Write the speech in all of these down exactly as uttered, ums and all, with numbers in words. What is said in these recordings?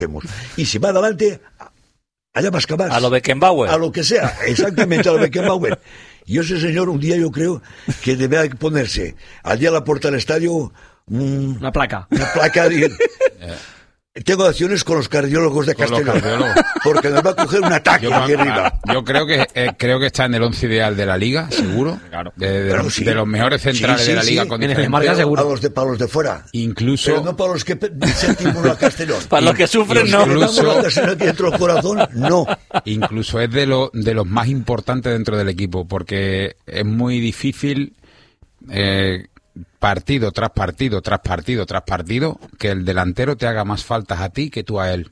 Y si va adelante, allá más que más. A lo Beckenbauer. A lo que sea, exactamente a lo Beckenbauer. Y ese señor un día yo creo que debe ponerse al día a la puerta del estadio un, una placa. Una placa de... Tengo acciones con los cardiólogos de Castellón, porque nos va a coger un ataque yo, aquí arriba. Yo creo que eh, creo que está en el once ideal de la Liga, seguro. Claro. De, de, los, sí. de los mejores centrales sí, sí, de la Liga. Sí. Con en el marca seguro. A los de, para los de fuera. Incluso. Pero no para los que sentimos a Castellón. Para los que sufren, no. Incluso, dentro del corazón, no. Incluso es de, lo, de los más importantes dentro del equipo, porque es muy difícil. Eh, partido tras partido, tras partido, tras partido, que el delantero te haga más faltas a ti que tú a él.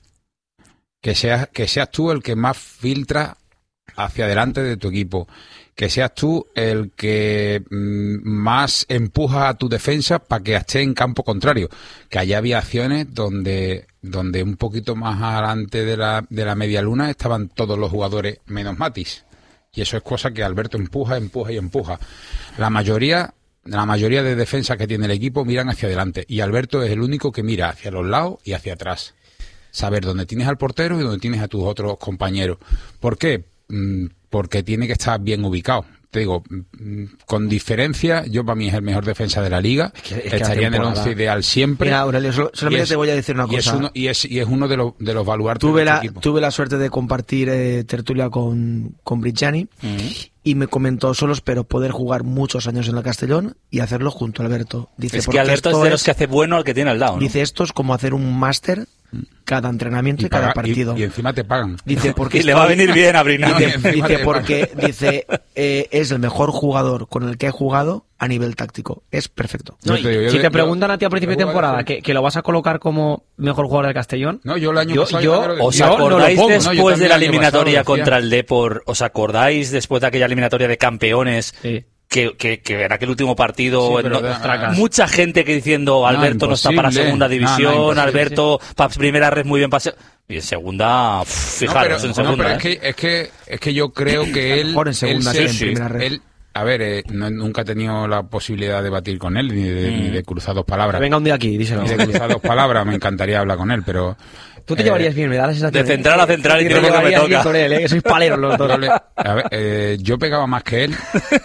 Que seas, que seas tú el que más filtra hacia adelante de tu equipo. Que seas tú el que mmm, más empuja a tu defensa para que esté en campo contrario. Que allá había acciones donde, donde un poquito más adelante de la, de la media luna estaban todos los jugadores menos Matis. Y eso es cosa que Alberto empuja, empuja y empuja. La mayoría... La mayoría de defensas que tiene el equipo miran hacia adelante y Alberto es el único que mira hacia los lados y hacia atrás. Saber dónde tienes al portero y dónde tienes a tus otros compañeros. ¿Por qué? Porque tiene que estar bien ubicado. Te digo, con diferencia, yo para mí es el mejor defensa de la Liga. Es que, es que estaría en el once ideal siempre. Mira, Aurelio, solo, solamente es, te voy a decir una y cosa. Es uno, y, es, y es uno de los, de los baluartes tuve de la, este equipo. Tuve la suerte de compartir eh, tertulia con, con Brigiani uh-huh. y me comentó, solo espero poder jugar muchos años en el Castellón y hacerlo junto a Alberto. Dice, es que Alberto es de los que hace bueno al que tiene al lado, ¿no? Dice, esto es como hacer un máster cada entrenamiento y, y paga, cada partido. Y, y encima te pagan. Dice, porque y le va a venir bien a Brignani. Dice, dice porque dice eh, es el mejor jugador con el que he jugado a nivel táctico. Es perfecto. No, te digo, si te yo, preguntan a ti a principio de temporada que, que lo vas a colocar como mejor jugador del Castellón. No, yo el año yo, pasado... Yo, yo ¿Os acordáis no después no, de la eliminatoria contra el Depor? ¿Os acordáis después de aquella eliminatoria de campeones? Sí. Que, que, que en aquel último partido sí, no, da, mucha gente que diciendo Alberto no, no está para segunda división, no, no, Alberto sí. para primera red muy bien para y en segunda, pff, fijaros no, pero, en segunda. No, pero ¿eh? es, que, es que es que yo creo que él mejor en segunda él, que sí, en primera red. Él, a ver, eh, no, nunca he tenido la posibilidad de debatir con él ni de, mm. ni de cruzar dos palabras. Venga un día aquí, díselo. Ni de cruzar dos palabras, me encantaría hablar con él, pero tú te eh, llevarías bien, me da la sensación. De central a central y creo que me toca. Con él, ¿eh? Que sois paleros los dos. A ver, eh, yo pegaba más que él.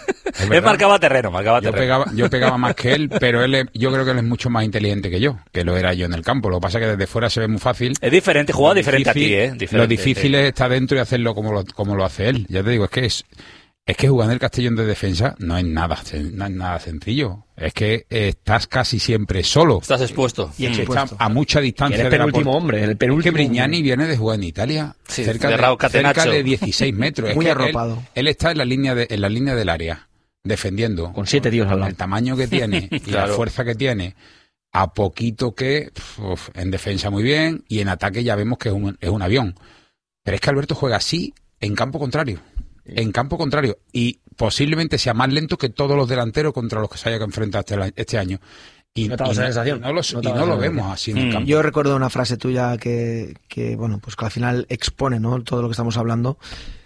Él marcaba terreno, marcaba yo terreno. Pegaba, yo pegaba más que él, pero él es, yo creo que él es mucho más inteligente que yo, que lo era yo en el campo. Lo que pasa es que desde fuera se ve muy fácil. Es diferente, juega diferente difícil, a ti, ¿eh? Diferente, lo difícil sí. es estar dentro y hacerlo como lo, como lo hace él. Ya te digo, es que es... Es que jugar en el Castellón de defensa no es nada, no es nada sencillo. Es que estás casi siempre solo. Estás expuesto. Y expuesto. A mucha distancia. El penúltimo de hombre, el penúltimo. Es que Brignani viene de jugar en Italia, sí, cerca, de, de, cerca de dieciséis metros. Muy es arropado. Él, él está en la línea de, en la línea del área, defendiendo. Con siete tíos al lado. El tamaño que tiene y claro. la fuerza que tiene. A poquito que uf, en defensa muy bien y en ataque ya vemos que es un, es un avión. Pero es que Alberto juega así en campo contrario. En campo contrario. Y posiblemente sea más lento que todos los delanteros contra los que se haya que enfrentar este, este año. Y no, y no, no lo, y no lo vemos así en el campo. Yo recuerdo una frase tuya que, que, bueno, pues que al final expone, ¿no?, todo lo que estamos hablando.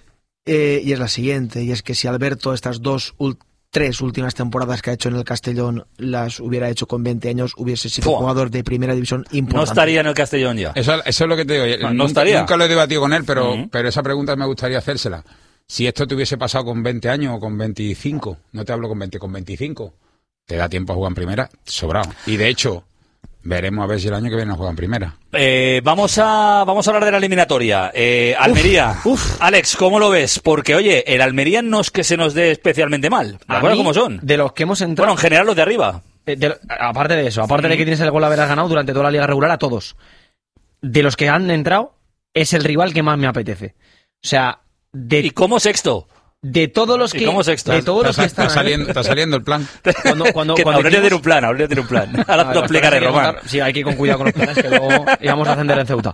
Eh, y es la siguiente, y es que si Alberto estas dos ult- tres últimas temporadas que ha hecho en el Castellón las hubiera hecho con veinte años, hubiese sido un jugador de primera división importante. No estaría en el Castellón ya. Eso, eso es lo que te digo. No, no nunca, estaría. Nunca lo he debatido con él, pero, uh-huh. pero esa pregunta me gustaría hacérsela. Si esto te hubiese pasado con veinte años o con veinticinco, no te hablo con veinte, con veinticinco, te da tiempo a jugar en primera, sobrado. Y de hecho, veremos a ver si el año que viene juega en primera. Eh, vamos a vamos a hablar de la eliminatoria. Eh, Almería. Uf, uf. Alex, ¿cómo lo ves? Porque, oye, el Almería no es que se nos dé especialmente mal. ¿De acuerdo cómo son? De los que hemos entrado... Bueno, en general los de arriba. De, de, aparte de eso, aparte sí. de que tienes el gol haber ganado durante toda la liga regular a todos. De los que han entrado, es el rival que más me apetece. O sea... De, ¿Y cómo sexto? De todos los que, de todos los que están está saliendo, está saliendo el plan. Cuando, cuando, que cuando Aurelio tiene un plan, Aurelio tiene un plan. Ahora te lo explicaré, Román. Sí, hay que ir con cuidado con los planes, que luego íbamos a ascender en Ceuta.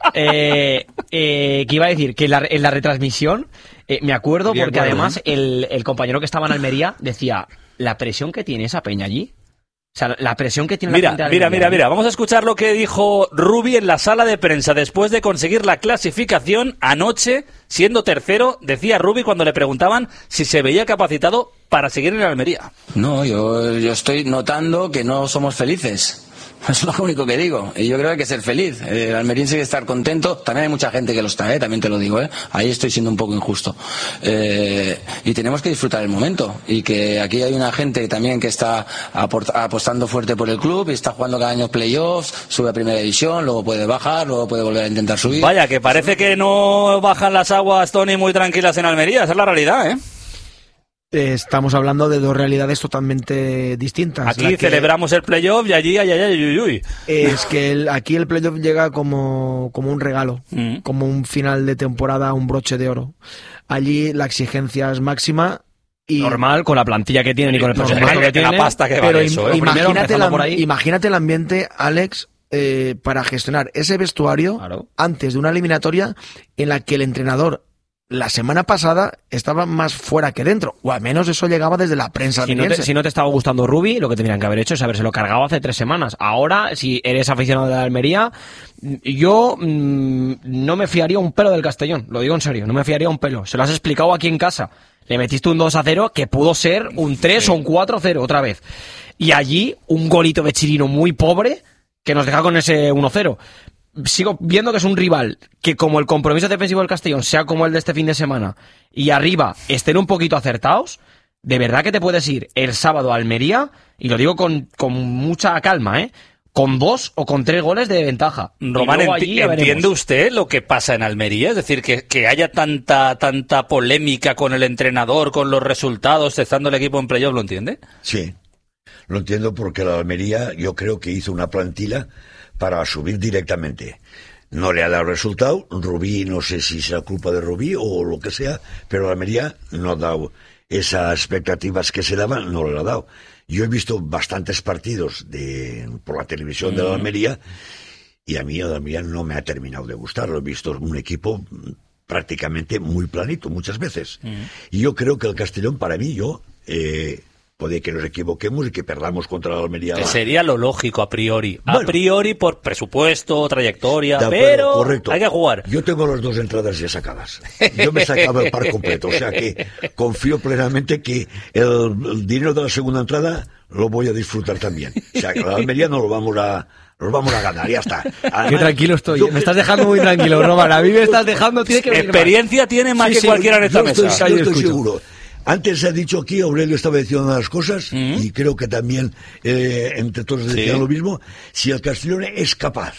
Eh, eh, que iba a decir que en la, en la retransmisión eh, me acuerdo Bien, porque bueno, además el, el compañero que estaba en Almería decía la presión que tiene esa peña allí. O sea, la presión que tiene mira, la gente de Mira, Almería, mira, mira. Vamos a escuchar lo que dijo Rubi en la sala de prensa después de conseguir la clasificación anoche, siendo tercero. Decía Rubi cuando le preguntaban si se veía capacitado para seguir en la Almería. No, yo, yo estoy notando que no somos felices. Es lo único que digo. Y yo creo que hay que ser feliz. Eh, el almeriense hay que estar contento. También hay mucha gente que lo está, ¿eh? También te lo digo, ¿eh? Ahí estoy siendo un poco injusto. Eh, y tenemos que disfrutar el momento. Y que aquí hay una gente también que está apostando fuerte por el club y está jugando cada año playoffs, sube a primera división, luego puede bajar, luego puede volver a intentar subir. Vaya, que parece que no bajan las aguas, Tony, muy tranquilas en Almería. Esa es la realidad, ¿eh? Estamos hablando de dos realidades totalmente distintas. Aquí que celebramos el playoff y allí, ay, ay, ay, uy, uy. Es que el, aquí el playoff llega como, como un regalo, mm. como un final de temporada, un broche de oro. Allí la exigencia es máxima. Y normal, con la plantilla que tienen y con el presupuesto que tienen. La pasta que pero vale eso, ¿eh? Imagínate, la, por ahí. imagínate el ambiente, Alex, eh, para gestionar ese vestuario claro. antes de una eliminatoria en la que el entrenador la semana pasada estaba más fuera que dentro, o al menos eso llegaba desde la prensa. Si no, te, si no te estaba gustando Rubi, lo que tendrían que haber hecho es habérselo cargado hace tres semanas. Ahora, si eres aficionado de la Almería, yo mmm, no me fiaría un pelo del Castellón, lo digo en serio, no me fiaría un pelo. Se lo has explicado aquí en casa. Le metiste un dos a cero que pudo ser un tres sí. o un cuatro a cero otra vez. Y allí, un golito de Chirino muy pobre que nos deja con ese uno cero. Sigo viendo que es un rival que, como el compromiso defensivo del Castellón sea como el de este fin de semana y arriba estén un poquito acertados, de verdad que te puedes ir el sábado a Almería, y lo digo con, con mucha calma, ¿eh? Con dos o con tres goles de ventaja. Román, enti ¿entiende usted lo que pasa en Almería? Es decir, que, que haya tanta tanta polémica con el entrenador, con los resultados, estando el equipo en playoff, ¿lo entiende? Sí, lo entiendo, porque la Almería yo creo que hizo una plantilla para subir directamente. No le ha dado resultado. Rubí, no sé si será culpa de Rubí o lo que sea, pero la Almería no ha dado esas expectativas que se daban, no le ha dado. Yo he visto bastantes partidos de por la televisión mm. de la Almería, y a mí la Almería no me ha terminado de gustar. Lo he visto un equipo prácticamente muy planito muchas veces. Mm. Y yo creo que el Castellón, para mí, yo... Eh, puede que nos equivoquemos y que perdamos contra la Almería. Que sería lo lógico a priori. A bueno, priori por presupuesto, trayectoria, acuerdo, pero correcto. Hay que jugar. Yo tengo las dos entradas ya sacadas. Yo me he sacado el par completo. O sea que confío plenamente que el, el dinero de la segunda entrada lo voy a disfrutar también. O sea que la Almería no lo vamos a... Los vamos a ganar, ya está. Además, qué tranquilo estoy. Yo, me estás dejando muy tranquilo, Roman. A mí me estás dejando... Tiene que experiencia más. Tiene más sí, que sí, cualquiera en esta yo mesa. Estoy, yo estoy seguro. Antes se ha dicho aquí, Aurelio estaba diciendo unas cosas, mm. y creo que también eh, entre todos decían sí. lo mismo. Si el Castellón es capaz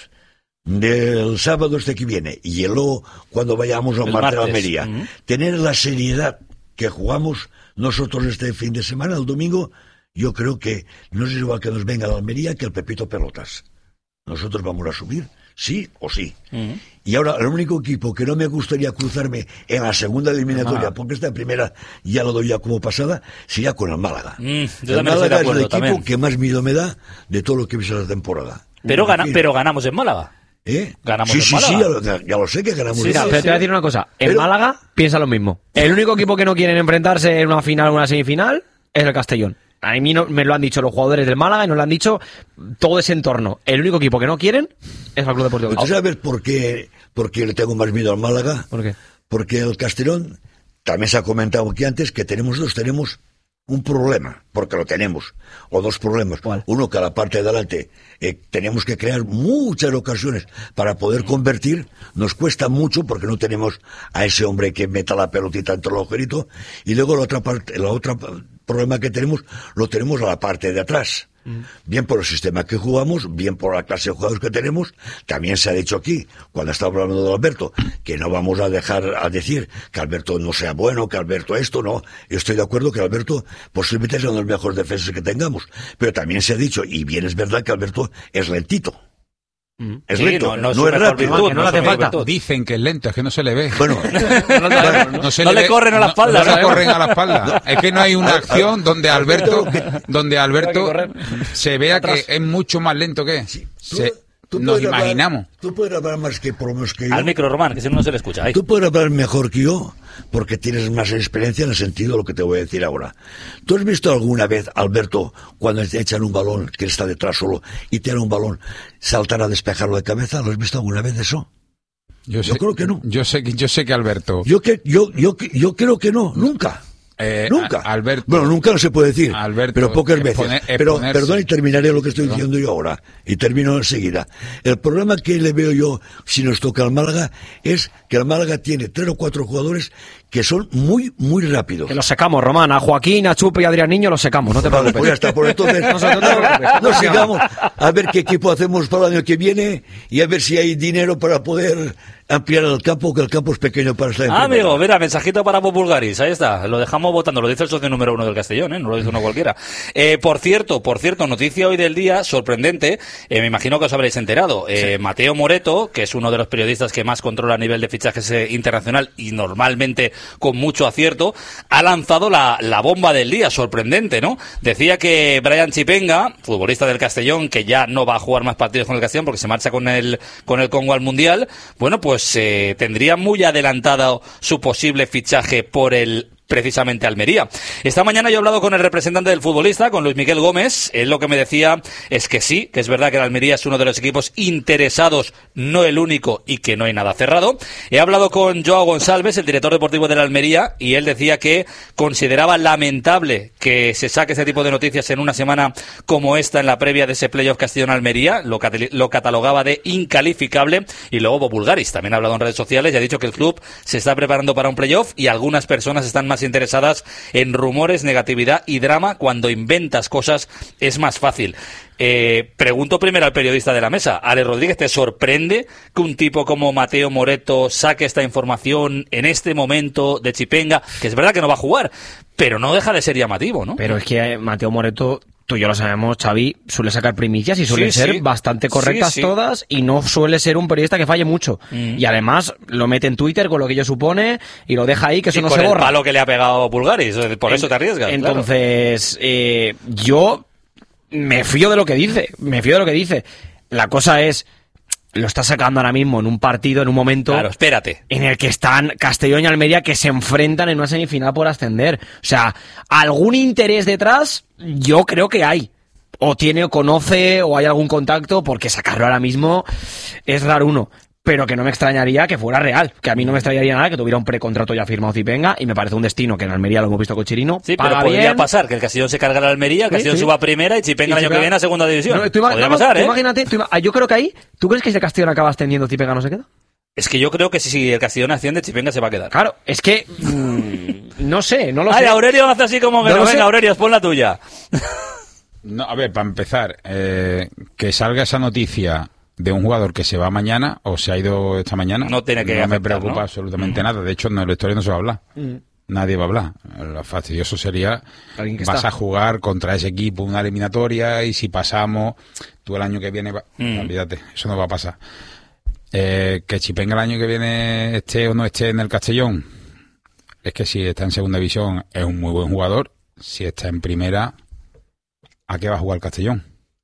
del sábado este que viene, y luego cuando vayamos a Marte a Almería, mm. tener la seriedad que jugamos nosotros este fin de semana, el domingo, yo creo que no es igual que nos venga la Almería que el Pepito Pelotas. Nosotros vamos a subir, sí o sí. Mm. Y ahora, el único equipo que no me gustaría cruzarme en la segunda eliminatoria, ah. porque esta primera ya lo doy ya como pasada, sería con el Málaga. Mm, yo el Málaga es el equipo también. que más miedo me da de todo lo que he visto la temporada. Pero, gana, pero ganamos en Málaga. ¿Eh? Ganamos sí, en sí, Málaga. Sí, ya lo, ya lo sé que ganamos. Sí, en Málaga. Pero te voy a decir una cosa. En pero... Málaga piensa lo mismo. El único equipo que no quieren enfrentarse en una final o una semifinal es el Castellón. A mí no, me lo han dicho los jugadores del Málaga y nos lo han dicho todo ese entorno. El único equipo que no quieren es el Club Deportivo. ¿Tú sabes por qué, por qué le tengo más miedo al Málaga? ¿Por qué? Porque el Castellón, también se ha comentado aquí antes, que tenemos dos, tenemos un problema, porque lo tenemos, o dos problemas. ¿Cuál? Uno, que a la parte de adelante eh, tenemos que crear muchas ocasiones para poder convertir, nos cuesta mucho porque no tenemos a ese hombre que meta la pelotita entre el agujerito, y luego la otra parte, la otra problema que tenemos, lo tenemos a la parte de atrás. Bien por el sistema que jugamos, bien por la clase de jugadores que tenemos. También se ha dicho aquí, cuando estaba hablando de Alberto, que no vamos a dejar a decir que Alberto no sea bueno, que Alberto esto, no. Yo estoy de acuerdo que Alberto posiblemente sea uno de los mejores defensas que tengamos. Pero también se ha dicho, y bien es verdad, que Alberto es lentito. Mm. Es sí, lento, no, no, no es rápido. Virtud, no, no le hace falta. Virtud. Dicen que es lento, es que no se le ve. Bueno, no, no, no, se no le, le corren a la espalda. No, no le corren a la espalda. Es que no hay una acción donde Alberto, donde Alberto se vea que es mucho más lento que él. Sí. Se, Tú nos imaginamos. Hablar, tú puedes hablar más que por lo menos que yo. Al micro, Román, que si no, no se le escucha. Ahí. Tú puedes hablar mejor que yo, porque tienes más experiencia en el sentido de lo que te voy a decir ahora. ¿Tú has visto alguna vez, Alberto, cuando te echan un balón, que está detrás solo, y te dan un balón, saltar a despejarlo de cabeza? ¿Lo has visto alguna vez eso? Yo, yo sé, creo que no. Yo sé, yo sé que Alberto... Yo, que, yo, yo, yo creo que no, nunca. Eh, nunca. A, Alberto, bueno, nunca no se puede decir, Alberto, pero pocas veces. Exponer, pero perdón, y terminaré lo que estoy diciendo yo ahora, y termino enseguida. El problema que le veo yo, si nos toca al Málaga, es que el Málaga tiene tres o cuatro jugadores que son muy, muy rápidos. Que los secamos, Román. A Joaquín, a Chupe y a Adrián Niño los secamos, no te preocupes. Pues ya está, por entonces no, no, no, no sigamos a ver qué equipo hacemos para el año que viene y a ver si hay dinero para poder ampliar el campo, que el campo es pequeño para estar en Ah, primera. amigo, mira, mensajito para Bob Bulgaris, ahí está, lo dejamos votando, lo dice el socio número uno del Castellón, ¿eh? No lo dice uno cualquiera. Eh, por cierto, por cierto, noticia hoy del día, sorprendente, eh, me imagino que os habréis enterado, eh, sí. Mateo Moreto, que es uno de los periodistas que más controla a nivel de fichajes eh, internacional y normalmente con mucho acierto, ha lanzado la, la bomba del día, sorprendente, ¿no? Decía que Brian Chipenga, futbolista del Castellón, que ya no va a jugar más partidos con el Castellón porque se marcha con el, con el Congo al Mundial, bueno, pues pues eh, tendría muy adelantado su posible fichaje por el precisamente Almería. Esta mañana yo he hablado con el representante del futbolista, con Luis Miguel Gómez. Él lo que me decía es que sí, que es verdad que el Almería es uno de los equipos interesados, no el único, y que no hay nada cerrado. He hablado con Joao Gonçalves, el director deportivo de la Almería, y él decía que consideraba lamentable que se saque ese tipo de noticias en una semana como esta, en la previa de ese playoff Castellón-Almería. Lo, cat- lo catalogaba de incalificable. Y luego Bob Bulgaris también ha hablado en redes sociales y ha dicho que el club se está preparando para un playoff y algunas personas están más interesadas en rumores, negatividad y drama. Cuando inventas cosas es más fácil. Eh, pregunto primero al periodista de la mesa, Alex Rodríguez, ¿te sorprende que un tipo como Mateo Moreto saque esta información en este momento de Chipenga? Que es verdad que no va a jugar, pero no deja de ser llamativo, ¿no? Pero es que eh, Mateo Moreto, tú y yo lo sabemos, Xavi, suele sacar primicias y suelen sí, ser sí. bastante correctas sí, sí. todas, y no suele ser un periodista que falle mucho. Mm. Y además lo mete en Twitter con lo que ello supone y lo deja ahí, que eso y no con se borra. El palo que le ha pegado Bulgaris, por en, eso te arriesgas. Entonces, claro. eh, yo me fío de lo que dice, me fío de lo que dice. La cosa es, lo está sacando ahora mismo en un partido, en un momento... Claro, espérate. En el que están Castellón y Almería que se enfrentan en una semifinal por ascender. O sea, algún interés detrás, yo creo que hay. O tiene o conoce o hay algún contacto, porque sacarlo ahora mismo es raro uno. Pero que no me extrañaría que fuera real, que a mí no me extrañaría nada que tuviera un precontrato ya firmado Chipenga, y me parece un destino que en Almería lo hemos visto con Chirino. Sí, pero podría bien. pasar que el Castellón se cargue a la Almería, el Castellón sí, sí. suba a primera y Chipenga el año que viene a segunda división. No, tú podría no, pasar, ¿eh? Imagínate, tú, yo creo que ahí, ¿tú crees que si el Castellón acaba ascendiendo, Chipenga no se queda? Es que yo creo que si, si el Castellón asciende, Chipenga se va a quedar. Claro, es que mmm, no sé, no lo Ay, sé. Aurelio hace así como que no, no venga, Aurelio, pon la tuya. No, a ver, para empezar, eh, que salga esa noticia de un jugador que se va mañana o se ha ido esta mañana, no tiene que no afectar, me preocupa ¿no? absolutamente mm. nada. De hecho, en la historia no se va a hablar. Mm. Nadie va a hablar. Lo fastidioso sería, vas está? a jugar contra ese equipo una eliminatoria y si pasamos, tú el año que viene, va... mm. olvídate, eso no va a pasar. Eh, que Chipenga el año que viene esté o no esté en el Castellón, es que si está en segunda división es un muy buen jugador. Si está en primera, ¿a qué va a jugar el Castellón?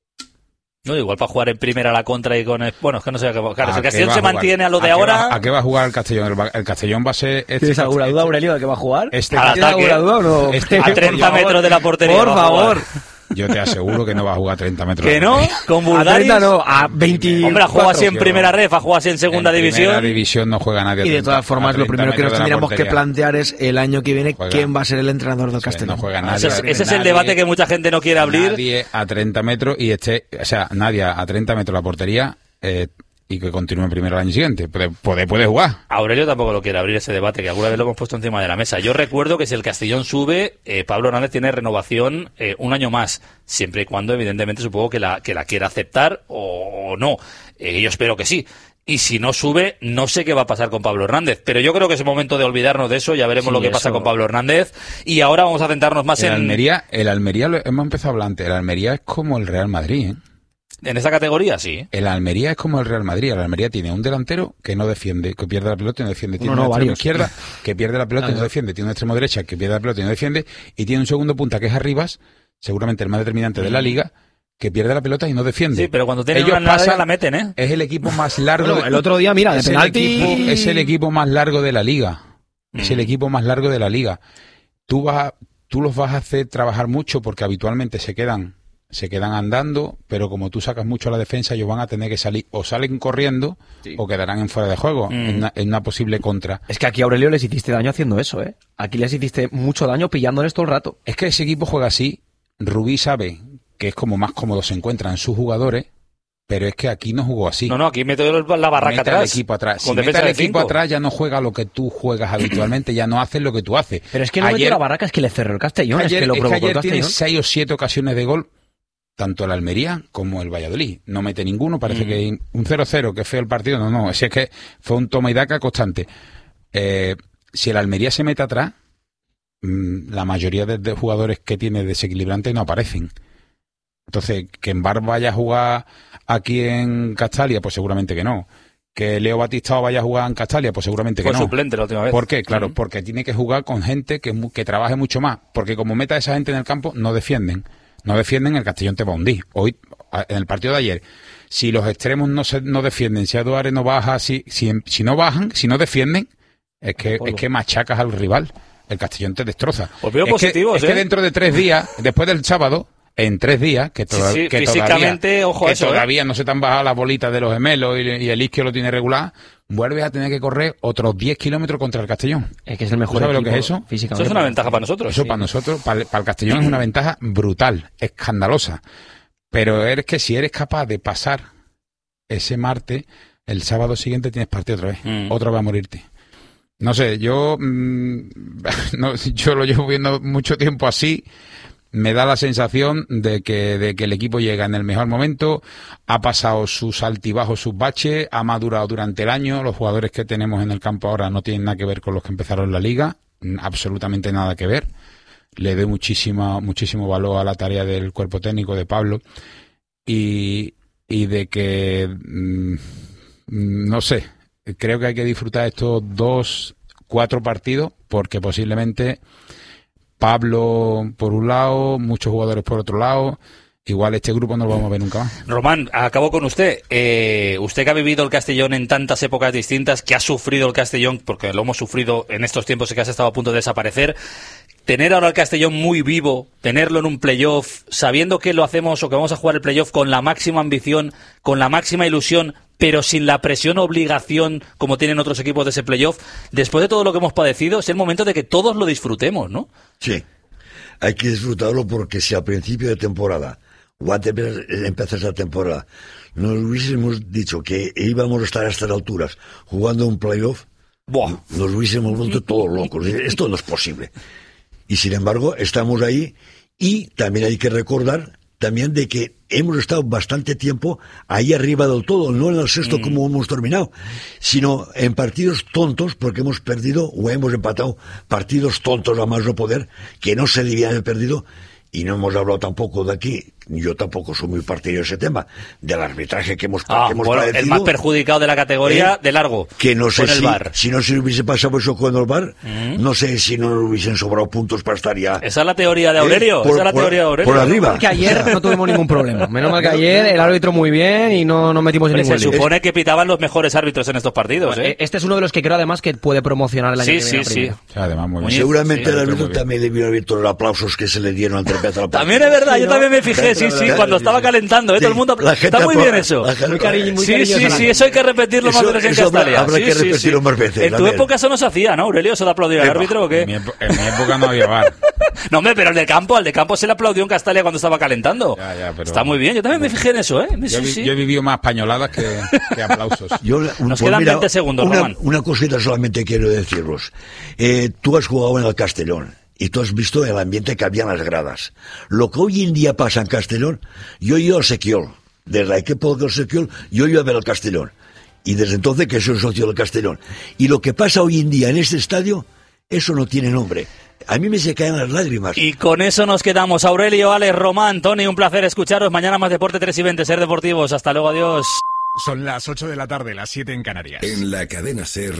No, igual para jugar en primera a la contra y con... El, bueno, es que no sé... Claro, si el Castellón se mantiene a lo de ¿A ahora... Va, ¿A qué va a jugar el Castellón? El, el Castellón va a ser... Este ¿Tienes alguna duda, Aurelio, de qué va a jugar? Este ¿Al ¿Tienes alguna duda o no? Este, a treinta metros de la portería. Por favor. Yo te aseguro que no va a jugar treinta metros. ¿Que no? ¿Con Bulgaris? A treinta no, a veinte. Hombre, ha jugado así en primera ref, ha jugado así en segunda en división. En primera división no juega nadie. Y de todas formas, lo primero que nos tendríamos que plantear es el año que viene juega. quién va a ser el entrenador del sí, Castellón. No juega nadie. Ese, ese es el debate que mucha gente no quiere abrir. Nadie a treinta metros y este, o sea, nadie a treinta metros la portería. Eh, y que continúe en primero el año siguiente. Puede, puede, puede jugar. Aurelio tampoco lo quiere abrir ese debate, que alguna vez lo hemos puesto encima de la mesa. Yo recuerdo que si el Castellón sube, eh, Pablo Hernández tiene renovación eh, un año más, siempre y cuando, evidentemente, supongo que la, que la quiera aceptar o, o no. Eh, yo espero que sí. Y si no sube, no sé qué va a pasar con Pablo Hernández. Pero yo creo que es momento de olvidarnos de eso. Ya veremos sí, lo que eso... pasa con Pablo Hernández. Y ahora vamos a centrarnos más el en... Almería, el Almería, lo hemos empezado a hablar antes. El Almería es como el Real Madrid, ¿eh? En esa categoría, sí. El Almería es como el Real Madrid. El Almería tiene un delantero que no defiende, que pierde la pelota y no defiende. Tiene no, no, una extremo varios. izquierda que pierde la pelota y no defiende. Tiene un extremo derecha que pierde la pelota y no defiende. Y tiene un segundo punta que es Arribas, seguramente el más determinante de la liga, que pierde la pelota y no defiende. Sí, pero cuando tienen Ellos una pasan, la meten, ¿eh? Es el equipo más largo. Bueno, el otro día, mira, de es penalti. El equipo, es el equipo más largo de la liga. Mm. Es el equipo más largo de la liga. Tú vas, a, tú los vas a hacer trabajar mucho porque habitualmente se quedan se quedan andando, pero como tú sacas mucho a la defensa, ellos van a tener que salir, o salen corriendo, sí. o quedarán en fuera de juego, mm. en, una, en una posible contra. Es que aquí a Aurelio les hiciste daño haciendo eso, ¿eh? Aquí les hiciste mucho daño pillándoles todo el rato. Es que ese equipo juega así. Rubí sabe que es como más cómodo se encuentran sus jugadores, pero es que aquí no jugó así. No, no, aquí mete la barraca mete atrás. Al equipo atrás. Si mete al equipo atrás, ya no juega lo que tú juegas habitualmente, ya no haces lo que tú haces. Pero es que no ayer, metió la barraca, es que le cerró el Castellón, ayer, es que lo provocó es que ayer el Castellón. Tiene seis o siete ocasiones de gol, tanto el Almería como el Valladolid. No mete ninguno, parece mm. que un cero cero, que feo el partido. No, no, es que fue un toma y daca constante. Eh, si el Almería se mete atrás, mmm, la mayoría de, de jugadores que tiene desequilibrante no aparecen. Entonces, que en Bar vaya a jugar aquí en Castalia, pues seguramente que no. Que Leo Batistao vaya a jugar en Castalia, pues seguramente que Fue no. Fue suplente la última vez. ¿Por qué? Claro, uh-huh. porque tiene que jugar con gente que, que trabaje mucho más. Porque como meta a esa gente en el campo, no defienden. No defienden, el Castellón te va a hundir. Hoy, en el partido de ayer, si los extremos no se no defienden, si Aduares no baja, si, si, si no bajan, si no defienden, es que, es que machacas al rival. El Castellón te destroza. Pues veo es positivos, que, ¿eh? Es que dentro de tres días, después del sábado, en tres días, que, toda, sí, sí, que físicamente, todavía, ojo que eso, todavía ¿eh? no se te han bajado las bolitas de los gemelos y, y el isquio lo tiene regular, vuelves a tener que correr otros diez kilómetros contra el Castellón. Es que es el mejor ¿Sabes equipo lo que es eso? Eso es una ventaja para nosotros. Eso sí. para nosotros, para, para el Castellón es una ventaja brutal, escandalosa. Pero es que si eres capaz de pasar ese martes, el sábado siguiente tienes partido otra vez. Mm. Otra vez a morirte. No sé, yo, mmm, no, yo lo llevo viendo mucho tiempo así. Me da la sensación de que, de que el equipo llega en el mejor momento, ha pasado sus altibajos, sus baches, ha madurado durante el año. Los jugadores que tenemos en el campo ahora no tienen nada que ver con los que empezaron la liga, absolutamente nada que ver. Le doy muchísima, muchísimo valor a la tarea del cuerpo técnico de Pablo y, y de que, mmm, no sé, creo que hay que disfrutar estos dos, cuatro partidos porque posiblemente Pablo por un lado, muchos jugadores por otro lado. Igual este grupo no lo vamos a ver nunca más. Román, acabo con usted. Eh, usted que ha vivido el Castellón en tantas épocas distintas, que ha sufrido el Castellón, porque lo hemos sufrido en estos tiempos y que has estado a punto de desaparecer. Tener ahora el Castellón muy vivo, tenerlo en un playoff, sabiendo que lo hacemos o que vamos a jugar el playoff con la máxima ambición, con la máxima ilusión, pero sin la presión o obligación como tienen otros equipos de ese playoff, después de todo lo que hemos padecido, es el momento de que todos lo disfrutemos, ¿no? Sí, hay que disfrutarlo porque si al principio de temporada o antes de empezar esa temporada nos hubiésemos dicho que íbamos a estar a estas alturas jugando un playoff, Buah. nos hubiésemos vuelto todos locos. Esto no es posible. Y sin embargo, estamos ahí y también hay que recordar también de que hemos estado bastante tiempo ahí arriba del todo, no en el sexto mm. como hemos terminado, sino en partidos tontos porque hemos perdido o hemos empatado partidos tontos a más no poder, que no se debían haber perdido. Y no hemos hablado tampoco de aquí, yo tampoco soy muy partidario de ese tema, del arbitraje que hemos, ah, que hemos bueno, padecido. El más perjudicado de la categoría, eh, de largo, que no sé con el si, V A R. Si no se hubiese pasado eso con el V A R, mm. no sé si no nos hubiesen sobrado puntos para estar ya. Esa es la teoría de Aurelio, eh, por, esa es la por, teoría de Aurelio. Por arriba. Que ayer no tuvimos ningún problema. Menos mal que ayer el árbitro muy bien y no, no metimos en ningún Se supone que pitaban los mejores árbitros en estos partidos. Bueno, ¿eh? Este es uno de los que creo además que puede promocionar el año sí, que viene. Sí, sí, sí. O sea, además, muy bien. Seguramente sí, el árbitro también le vino a ver todos los aplausos que se le dieron antes de empezar la partida. También es verdad, yo también me fijé, sí, sí, cuando estaba calentando, ¿eh? Todo el mundo... Está muy bien eso. Muy cariño, muy sí, sí, sí, eso hay que repetirlo más veces en Castalia. Habrá que repetirlo más veces. En tu época eso no se hacía, ¿no, Aurelio? ¿Eso de aplaudir al árbitro o qué? En mi, en mi época no había V A R. No, hombre, pero al de campo, al de campo se le aplaudió en Castalia cuando estaba calentando. Ya, ya, pero... Está muy bien, yo también me fijé en eso, ¿eh? Yo, sí, vi, sí. yo he vivido más pañoladas que, que aplausos. Yo, un, Nos pues quedan mira, veinte segundos, una, Román. Una cosita solamente quiero deciros. Eh, tú has jugado en el Castellón y tú has visto el ambiente que había en las gradas. Lo que hoy en día pasa en Castellón, yo he ido al Sequiol. Desde la época del Sequiol, yo he ido a ver el Castellón. Y desde entonces que soy socio del Castellón. Y lo que pasa hoy en día en este estadio, eso no tiene nombre. A mí me se caen las lágrimas. Y con eso nos quedamos. Aurelio, Alex, Román, Tony, un placer escucharos. Mañana más Deporte tres y veinte, Ser Deportivos. Hasta luego, adiós. Son las ocho de la tarde, las siete en Canarias. En la cadena Ser,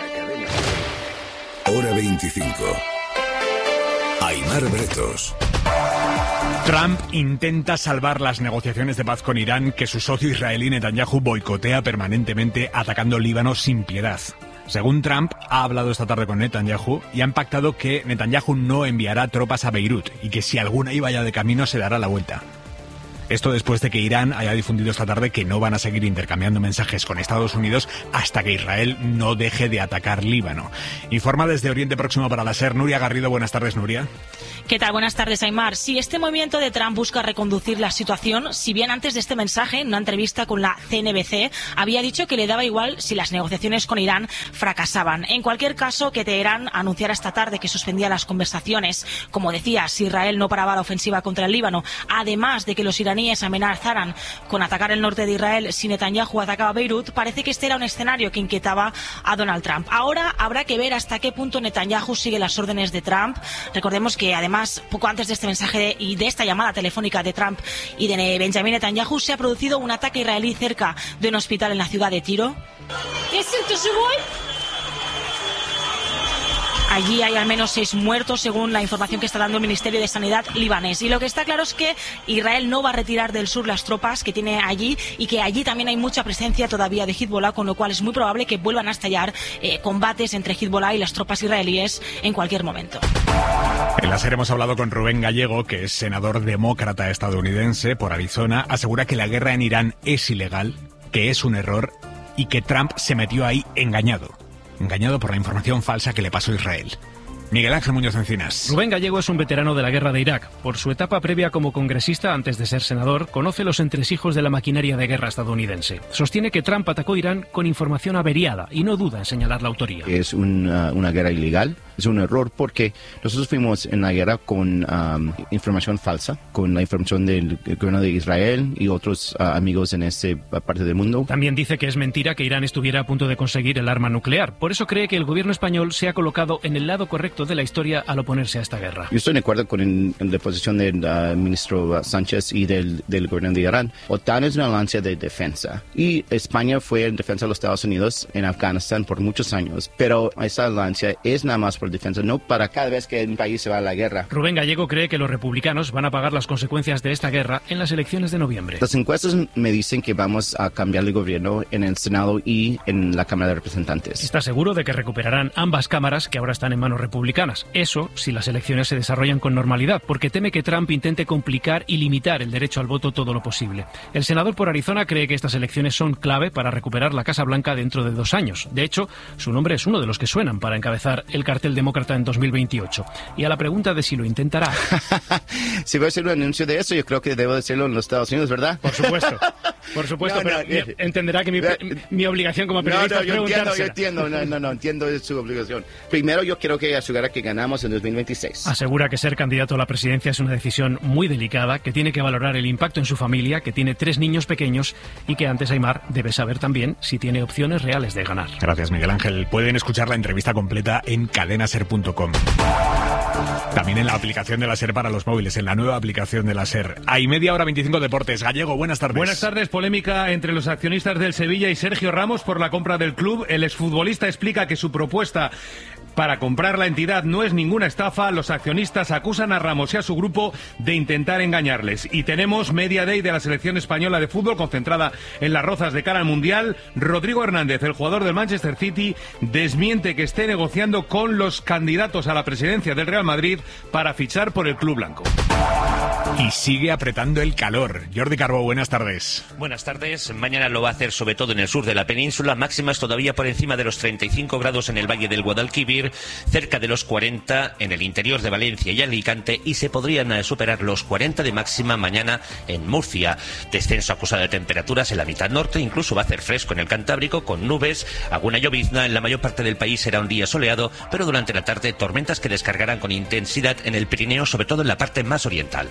hora veinticinco. Aimar Bretos. Trump intenta salvar las negociaciones de paz con Irán que su socio israelí Netanyahu boicotea permanentemente atacando Líbano sin piedad. Según Trump, ha hablado esta tarde con Netanyahu y han pactado que Netanyahu no enviará tropas a Beirut y que si alguna iba ya de camino se dará la vuelta. Esto después de que Irán haya difundido esta tarde que no van a seguir intercambiando mensajes con Estados Unidos hasta que Israel no deje de atacar Líbano. Informa desde Oriente Próximo para la SER, Nuria Garrido. Buenas tardes, Nuria. ¿Qué tal? Buenas tardes, Aimar. Sí, este movimiento de Trump busca reconducir la situación, si bien antes de este mensaje, en una entrevista con la C N B C, había dicho que le daba igual si las negociaciones con Irán fracasaban. En cualquier caso, que Teherán anunciara esta tarde que suspendía las conversaciones, como decía, si Israel no paraba la ofensiva contra el Líbano, además de que los iraníes amenazaran con atacar el norte de Israel si Netanyahu atacaba Beirut, parece que este era un escenario que inquietaba a Donald Trump. Ahora habrá que ver hasta qué punto Netanyahu sigue las órdenes de Trump. Recordemos que además poco antes de este mensaje y de esta llamada telefónica de Trump y de Benjamin Netanyahu se ha producido un ataque israelí cerca de un hospital en la ciudad de Tiro. Allí hay al menos seis muertos, según la información que está dando el Ministerio de Sanidad libanés. Y lo que está claro es que Israel no va a retirar del sur las tropas que tiene allí y que allí también hay mucha presencia todavía de Hezbollah, con lo cual es muy probable que vuelvan a estallar eh, combates entre Hezbollah y las tropas israelíes en cualquier momento. En la SER hemos hablado con Rubén Gallego, que es senador demócrata estadounidense por Arizona. Asegura que la guerra en Irán es ilegal, que es un error y que Trump se metió ahí engañado. Engañado por la información falsa que le pasó a Israel. Miguel Ángel Muñoz Encinas. Rubén Gallego es un veterano de la guerra de Irak. Por su etapa previa como congresista antes de ser senador, conoce los entresijos de la maquinaria de guerra estadounidense. Sostiene que Trump atacó Irán con información averiada y no duda en señalar la autoría. Es una, una guerra ilegal, es un error porque nosotros fuimos en la guerra con um, información falsa, con la información del gobierno de Israel y otros uh, amigos en esta parte del mundo. También dice que es mentira que Irán estuviera a punto de conseguir el arma nuclear. Por eso cree que el gobierno español se ha colocado en el lado correcto de la historia al oponerse a esta guerra. Yo estoy de acuerdo con el, la posición del uh, ministro Sánchez y del, del gobierno de Irán. OTAN es una alianza de defensa y España fue en defensa de los Estados Unidos en Afganistán por muchos años, pero esa alianza es nada más por defensa, no para cada vez que un país se va a la guerra. Rubén Gallego cree que los republicanos van a pagar las consecuencias de esta guerra en las elecciones de noviembre. Las encuestas me dicen que vamos a cambiar el gobierno en el Senado y en la Cámara de Representantes. Está seguro de que recuperarán ambas cámaras que ahora están en manos republicanas. Eso si las elecciones se desarrollan con normalidad, porque teme que Trump intente complicar y limitar el derecho al voto todo lo posible. El senador por Arizona cree que estas elecciones son clave para recuperar la Casa Blanca dentro de dos años. De hecho, su nombre es uno de los que suenan para encabezar el cartel demócrata en dos mil veintiocho. Y a la pregunta de si lo intentará... Si voy a hacer un anuncio de eso, yo creo que debo decirlo en los Estados Unidos, ¿verdad? Por supuesto, por supuesto, no, no, pero no, entenderá que mi, no, mi obligación como periodista no, no, es preguntársela. Yo entiendo, yo entiendo, no, no, no, entiendo su obligación. Primero, yo quiero que asegure que ganamos en dos mil veintiséis. Asegura que ser candidato a la presidencia es una decisión muy delicada, que tiene que valorar el impacto en su familia, que tiene tres niños pequeños y que antes Aimar debe saber también si tiene opciones reales de ganar. Gracias, Miguel Ángel. Pueden escuchar la entrevista completa en cadena ser punto com. También en la aplicación de la SER para los móviles, en la nueva aplicación de la SER. Hay media hora veinticinco deportes. Gallego, buenas tardes. Buenas tardes. Polémica entre los accionistas del Sevilla y Sergio Ramos por la compra del club. El exfutbolista explica que su propuesta para comprar la entidad no es ninguna estafa. Los accionistas acusan a Ramos y a su grupo de intentar engañarles. Y tenemos Media Day de la selección española de fútbol concentrada en Las Rozas de cara al Mundial. Rodrigo Hernández, el jugador del Manchester City, desmiente que esté negociando con los candidatos a la presidencia del Real Madrid para fichar por el club blanco. Y sigue apretando el calor. Jordi Carbó, buenas tardes. Buenas tardes. Mañana lo va a hacer sobre todo en el sur de la península. Máximas todavía por encima de los treinta y cinco grados en el Valle del Guadalquivir, cerca de los cuarenta en el interior de Valencia y Alicante, y se podrían superar los cuarenta de máxima mañana en Murcia. Descenso acusado de temperaturas en la mitad norte, incluso va a hacer fresco en el Cantábrico con nubes, alguna llovizna. En la mayor parte del país será un día soleado, pero durante la tarde tormentas que descargarán con intensidad en el Pirineo, sobre todo en la parte más oriental.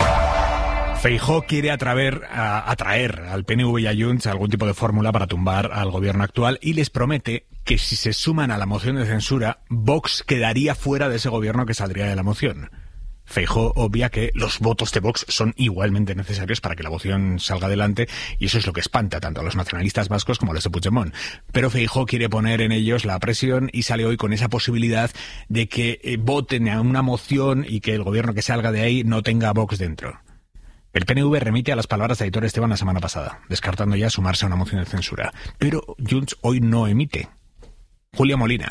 Feijóo quiere atraer, a, atraer al P N V y a Junts algún tipo de fórmula para tumbar al gobierno actual y les promete que si se suman a la moción de censura, Vox quedaría fuera de ese gobierno que saldría de la moción. Feijóo obvia que los votos de Vox son igualmente necesarios para que la moción salga adelante, y eso es lo que espanta tanto a los nacionalistas vascos como a los de Puigdemont. Pero Feijóo quiere poner en ellos la presión y sale hoy con esa posibilidad de que eh, voten a una moción y que el gobierno que salga de ahí no tenga a Vox dentro. El P N V remite a las palabras de Aitor Esteban la semana pasada, descartando ya sumarse a una moción de censura. Pero Junts hoy no emite. Julia Molina.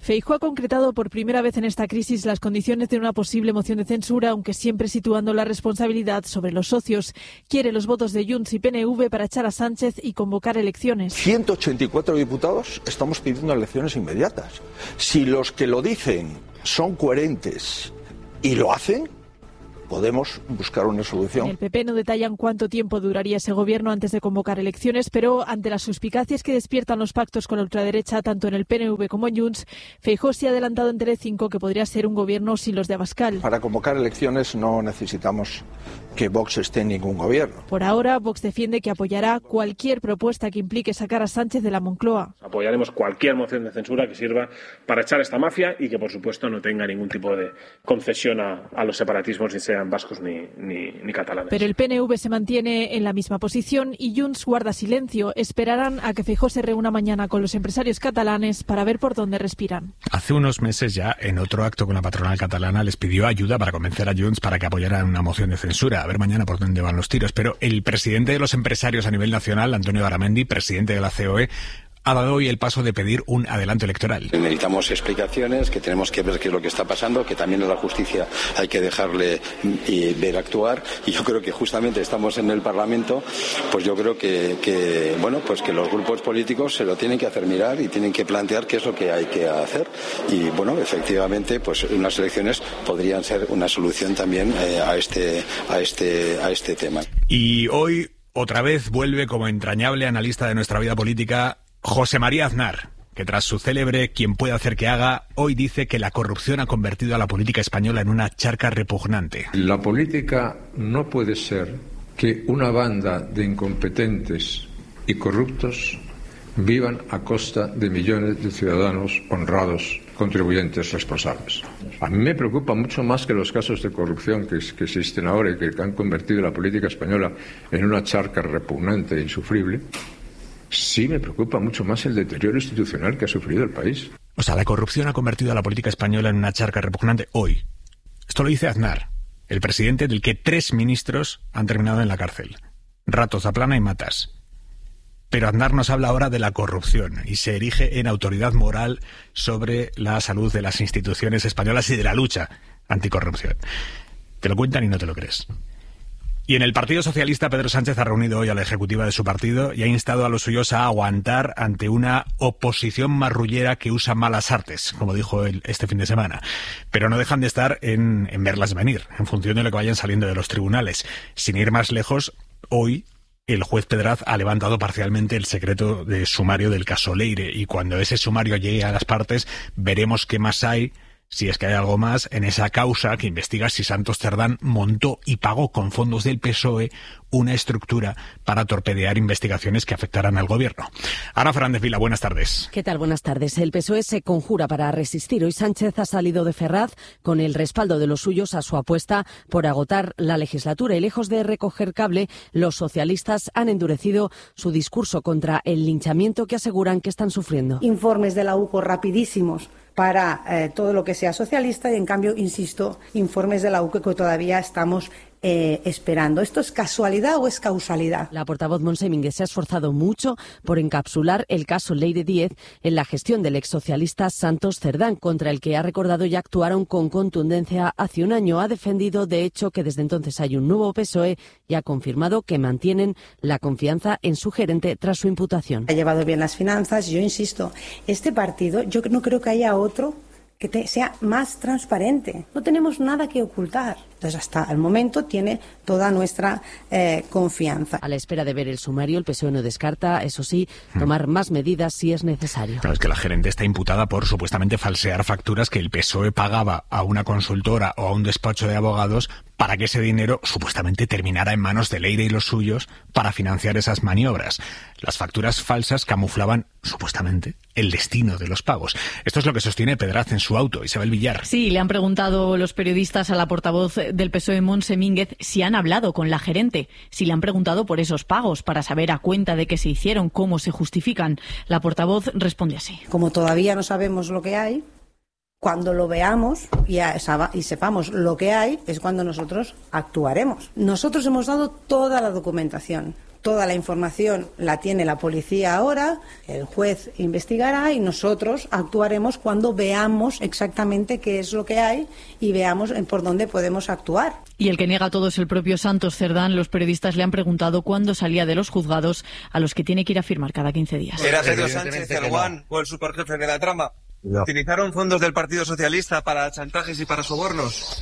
Feijóo ha concretado por primera vez en esta crisis las condiciones de una posible moción de censura, aunque siempre situando la responsabilidad sobre los socios. Quiere los votos de Junts y P N V para echar a Sánchez y convocar elecciones. ciento ochenta y cuatro diputados estamos pidiendo elecciones inmediatas. Si los que lo dicen son coherentes y lo hacen, podemos buscar una solución. En el P P no detallan cuánto tiempo duraría ese gobierno antes de convocar elecciones, pero ante las suspicacias que despiertan los pactos con la ultraderecha, tanto en el P N V como en Junts, Feijóo se ha adelantado en Telecinco que podría ser un gobierno sin los de Abascal. Para convocar elecciones no necesitamos que Vox esté en ningún gobierno. Por ahora, Vox defiende que apoyará cualquier propuesta que implique sacar a Sánchez de la Moncloa. Apoyaremos cualquier moción de censura que sirva para echar a esta mafia y que, por supuesto, no tenga ningún tipo de concesión a, a los separatismos, ni sean vascos ni, ni, ni catalanes. Pero el P N V se mantiene en la misma posición y Junts guarda silencio. Esperarán a que Feijóo se reúna mañana con los empresarios catalanes para ver por dónde respiran. Hace unos meses ya, en otro acto con la patronal catalana, les pidió ayuda para convencer a Junts para que apoyaran una moción de censura. A ver mañana por dónde van los tiros. Pero el presidente de los empresarios a nivel nacional, Antonio Garamendi, presidente de la C O E, ha dado hoy el paso de pedir un adelanto electoral. Necesitamos explicaciones, que tenemos que ver qué es lo que está pasando, que también a la justicia hay que dejarle y ver actuar. Y yo creo que justamente estamos en el Parlamento, pues yo creo que, que bueno, pues que los grupos políticos se lo tienen que hacer mirar y tienen que plantear qué es lo que hay que hacer. Y bueno, efectivamente, pues unas elecciones podrían ser una solución también eh, a este, a este, a este tema. Y hoy otra vez vuelve como entrañable analista de nuestra vida política José María Aznar, que tras su célebre "Quien puede hacer que haga", hoy dice que la corrupción ha convertido a la política española en una charca repugnante. La política no puede ser que una banda de incompetentes y corruptos vivan a costa de millones de ciudadanos honrados, contribuyentes responsables. A mí me preocupa mucho más que los casos de corrupción que, que existen ahora y que han convertido la política española en una charca repugnante e insufrible. Sí, me preocupa mucho más el deterioro institucional que ha sufrido el país. O sea, la corrupción ha convertido a la política española en una charca repugnante hoy. Esto lo dice Aznar, el presidente del que tres ministros han terminado en la cárcel: Rato, Zaplana y Matas. Pero Aznar nos habla ahora de la corrupción y se erige en autoridad moral sobre la salud de las instituciones españolas y de la lucha anticorrupción. Te lo cuentan y no te lo crees. Y en el Partido Socialista, Pedro Sánchez ha reunido hoy a la ejecutiva de su partido y ha instado a los suyos a aguantar ante una oposición marrullera que usa malas artes, como dijo él este fin de semana. Pero no dejan de estar en, en verlas venir, en función de lo que vayan saliendo de los tribunales. Sin ir más lejos, hoy el juez Pedraz ha levantado parcialmente el secreto de sumario del caso Leire, y cuando ese sumario llegue a las partes veremos qué más hay, si es que hay algo más, en esa causa que investiga si Santos Cerdán montó y pagó con fondos del P S O E una estructura para torpedear investigaciones que afectarán al gobierno. Ana Fernández Vila, buenas tardes. ¿Qué tal? Buenas tardes. El P S O E se conjura para resistir. Hoy Sánchez ha salido de Ferraz con el respaldo de los suyos a su apuesta por agotar la legislatura, y lejos de recoger cable, los socialistas han endurecido su discurso contra el linchamiento que aseguran que están sufriendo. Informes de la U C O rapidísimos para eh, todo lo que sea socialista, y en cambio, insisto, informes de la U C O que todavía estamos eh, esperando. ¿Esto es casualidad o es causalidad? La portavoz Montse Mínguez se ha esforzado mucho por encapsular el caso Leire Díez en la gestión del exsocialista Santos Cerdán, contra el que ha recordado ya actuaron con contundencia hace un año. Ha defendido, de hecho, que desde entonces hay un nuevo P S O E y ha confirmado que mantienen la confianza en su gerente tras su imputación. Ha llevado bien las finanzas. Yo insisto, este partido, yo no creo que haya otro que te, sea más transparente. No tenemos nada que ocultar. Entonces, hasta el momento tiene toda nuestra eh, confianza. A la espera de ver el sumario, el P S O E no descarta, eso sí, tomar más medidas si es necesario. Claro, es que la gerente está imputada por supuestamente falsear facturas que el P S O E pagaba a una consultora o a un despacho de abogados para que ese dinero supuestamente terminara en manos de Leire y los suyos para financiar esas maniobras. Las facturas falsas camuflaban, supuestamente, el destino de los pagos. Esto es lo que sostiene Pedraz en su auto. Isabel Villar. Sí, le han preguntado los periodistas a la portavoz del P S O E, Montse Mínguez, si han hablado con la gerente, si le han preguntado por esos pagos para saber a cuenta de qué se hicieron, cómo se justifican. La portavoz responde así. Como todavía no sabemos lo que hay, cuando lo veamos y, a, y sepamos lo que hay, es cuando nosotros actuaremos. Nosotros hemos dado toda la documentación, Toda la información la tiene la policía ahora, el juez investigará y nosotros actuaremos cuando veamos exactamente qué es lo que hay y veamos por dónde podemos actuar. Y el que niega todo es el propio Santos Cerdán. Los periodistas le han preguntado cuándo salía de los juzgados a los que tiene que ir a firmar cada quince días. ¿Era Pedro Sánchez el guan o el superjefe de la trama? No. ¿Utilizaron fondos del Partido Socialista para chantajes y para sobornos?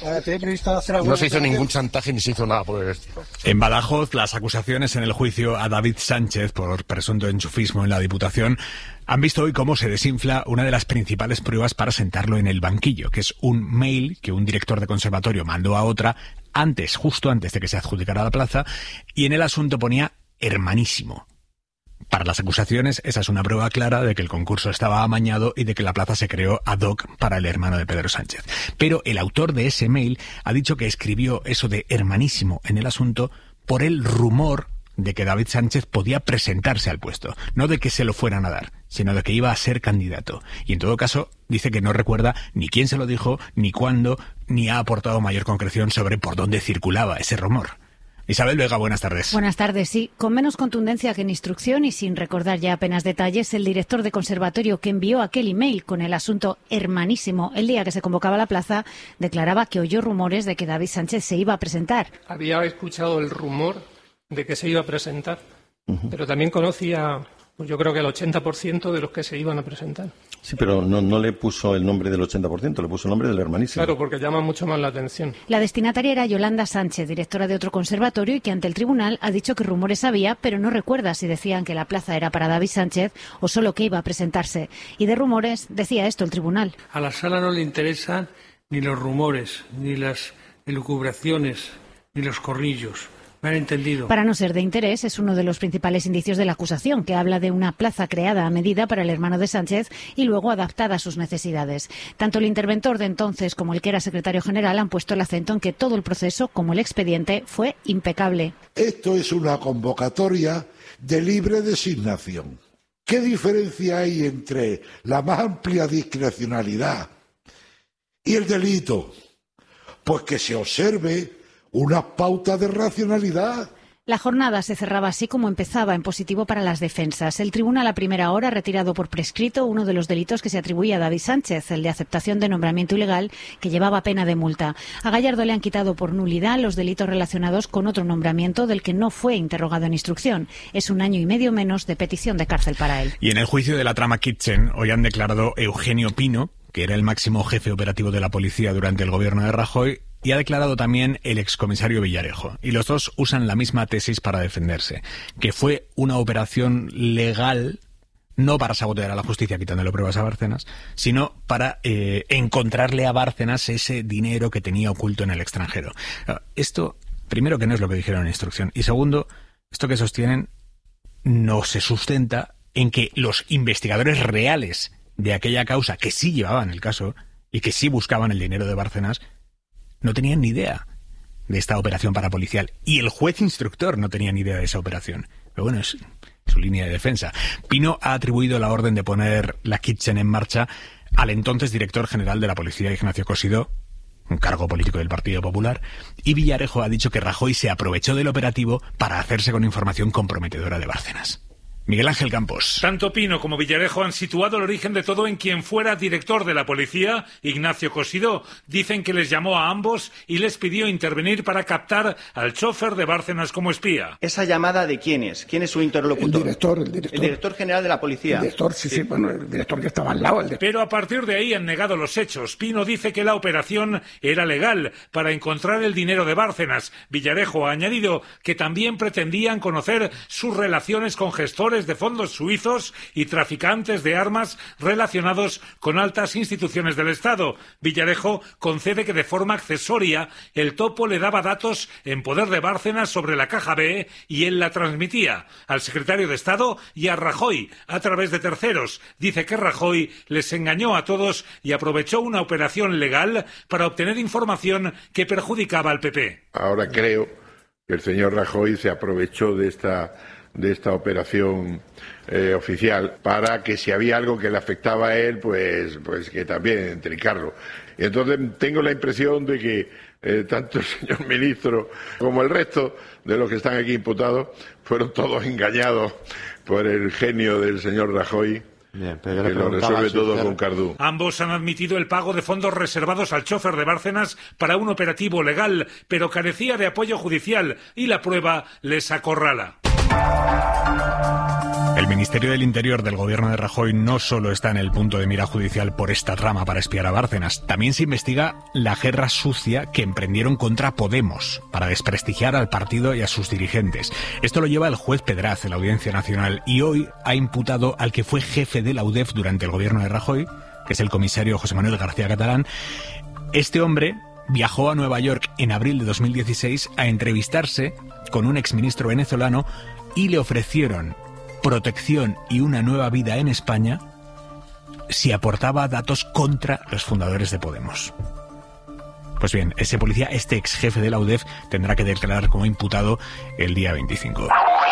No se hizo ningún chantaje ni se hizo nada por esto. En Badajoz, las acusaciones en el juicio a David Sánchez por presunto enchufismo en la Diputación han visto hoy cómo se desinfla una de las principales pruebas para sentarlo en el banquillo, que es un mail que un director de conservatorio mandó a otra antes, justo antes de que se adjudicara la plaza, y en el asunto ponía hermanísimo. Para las acusaciones, esa es una prueba clara de que el concurso estaba amañado y de que la plaza se creó ad hoc para el hermano de Pedro Sánchez. Pero el autor de ese mail ha dicho que escribió eso de hermanísimo en el asunto por el rumor de que David Sánchez podía presentarse al puesto. No de que se lo fueran a dar, sino de que iba a ser candidato. Y en todo caso, dice que no recuerda ni quién se lo dijo, ni cuándo, ni ha aportado mayor concreción sobre por dónde circulaba ese rumor. Isabel Vega, buenas tardes. Buenas tardes, sí. Con menos contundencia que en instrucción y sin recordar ya apenas detalles, el director de conservatorio que envió aquel email con el asunto hermanísimo el día que se convocaba la plaza, declaraba que oyó rumores de que David Sánchez se iba a presentar. Había escuchado el rumor de que se iba a presentar, uh-huh. pero también conocía, pues yo creo que el ochenta por ciento de los que se iban a presentar. Sí, pero no, no le puso el nombre del ochenta por ciento, le puso el nombre del hermanísimo. Claro, porque llama mucho más la atención. La destinataria era Yolanda Sánchez, directora de otro conservatorio, y que ante el tribunal ha dicho que rumores había, pero no recuerda si decían que la plaza era para David Sánchez o solo que iba a presentarse. Y de rumores decía esto el tribunal. A la sala no le interesan ni los rumores, ni las elucubraciones, ni los corrillos. Me han entendido. Para no ser de interés, es uno de los principales indicios de la acusación, que habla de una plaza creada a medida para el hermano de Sánchez y luego adaptada a sus necesidades. Tanto el interventor de entonces como el que era secretario general han puesto el acento en que todo el proceso, como el expediente, fue impecable. Esto es una convocatoria de libre designación. ¿Qué diferencia hay entre la más amplia discrecionalidad y el delito? Pues que se observe una pauta de racionalidad. La jornada se cerraba así como empezaba, en positivo para las defensas. El tribunal a primera hora ha retirado por prescrito uno de los delitos que se atribuía a David Sánchez, el de aceptación de nombramiento ilegal, que llevaba pena de multa. A Gallardo le han quitado por nulidad los delitos relacionados con otro nombramiento del que no fue interrogado en instrucción. Es un año y medio menos de petición de cárcel para él. Y en el juicio de la trama Kitchen, hoy han declarado Eugenio Pino, que era el máximo jefe operativo de la policía durante el gobierno de Rajoy, y ha declarado también el excomisario Villarejo. Y los dos usan la misma tesis para defenderse, que fue una operación legal, no para sabotear a la justicia quitándole pruebas a Bárcenas, sino para eh, encontrarle a Bárcenas ese dinero que tenía oculto en el extranjero. Esto, primero, que no es lo que dijeron en instrucción, y segundo, esto que sostienen no se sustenta en que los investigadores reales de aquella causa, que sí llevaban el caso y que sí buscaban el dinero de Bárcenas, no tenían ni idea de esta operación parapolicial. Y el juez instructor no tenía ni idea de esa operación. Pero bueno, es su línea de defensa. Pino ha atribuido la orden de poner la Kitchen en marcha al entonces director general de la policía, Ignacio Cosidó, un cargo político del Partido Popular, y Villarejo ha dicho que Rajoy se aprovechó del operativo para hacerse con información comprometedora de Bárcenas. Miguel Ángel Campos. Tanto Pino como Villarejo han situado el origen de todo en quien fuera director de la policía, Ignacio Cosidó. Dicen que les llamó a ambos y les pidió intervenir para captar al chofer de Bárcenas como espía. ¿Esa llamada de quién es? ¿Quién es su interlocutor? El director, el director. El director general de la policía. El director, sí, sí, bueno, el director que estaba al lado. El Pero a partir de ahí han negado los hechos. Pino dice que la operación era legal para encontrar el dinero de Bárcenas. Villarejo ha añadido que también pretendían conocer sus relaciones con gestores de fondos suizos y traficantes de armas relacionados con altas instituciones del Estado. Villarejo concede que de forma accesoria el topo le daba datos en poder de Bárcenas sobre la caja B y él la transmitía al secretario de Estado y a Rajoy a través de terceros. Dice que Rajoy les engañó a todos y aprovechó una operación legal para obtener información que perjudicaba al P P. Ahora creo que el señor Rajoy se aprovechó de esta de esta operación eh, oficial para que si había algo que le afectaba a él, pues, pues que también trincarlo. Y entonces tengo la impresión de que eh, tanto el señor ministro como el resto de los que están aquí imputados fueron todos engañados por el genio del señor Rajoy. Bien, pero que lo resuelve todo con Cardú. Ambos han admitido el pago de fondos reservados al chofer de Bárcenas para un operativo legal, pero carecía de apoyo judicial y la prueba les acorrala. El Ministerio del Interior del gobierno de Rajoy no solo está en el punto de mira judicial por esta trama para espiar a Bárcenas, también se investiga la guerra sucia que emprendieron contra Podemos para desprestigiar al partido y a sus dirigentes. Esto lo lleva el juez Pedraz en la Audiencia Nacional y hoy ha imputado al que fue jefe de la U D E F durante el gobierno de Rajoy, que es el comisario José Manuel García Catalán. Este hombre viajó a Nueva York en abril de dos mil dieciséis a entrevistarse con un exministro venezolano y le ofrecieron protección y una nueva vida en España si aportaba datos contra los fundadores de Podemos. Pues bien, ese policía, este ex jefe de la U D E F, tendrá que declarar como imputado el día veinticinco.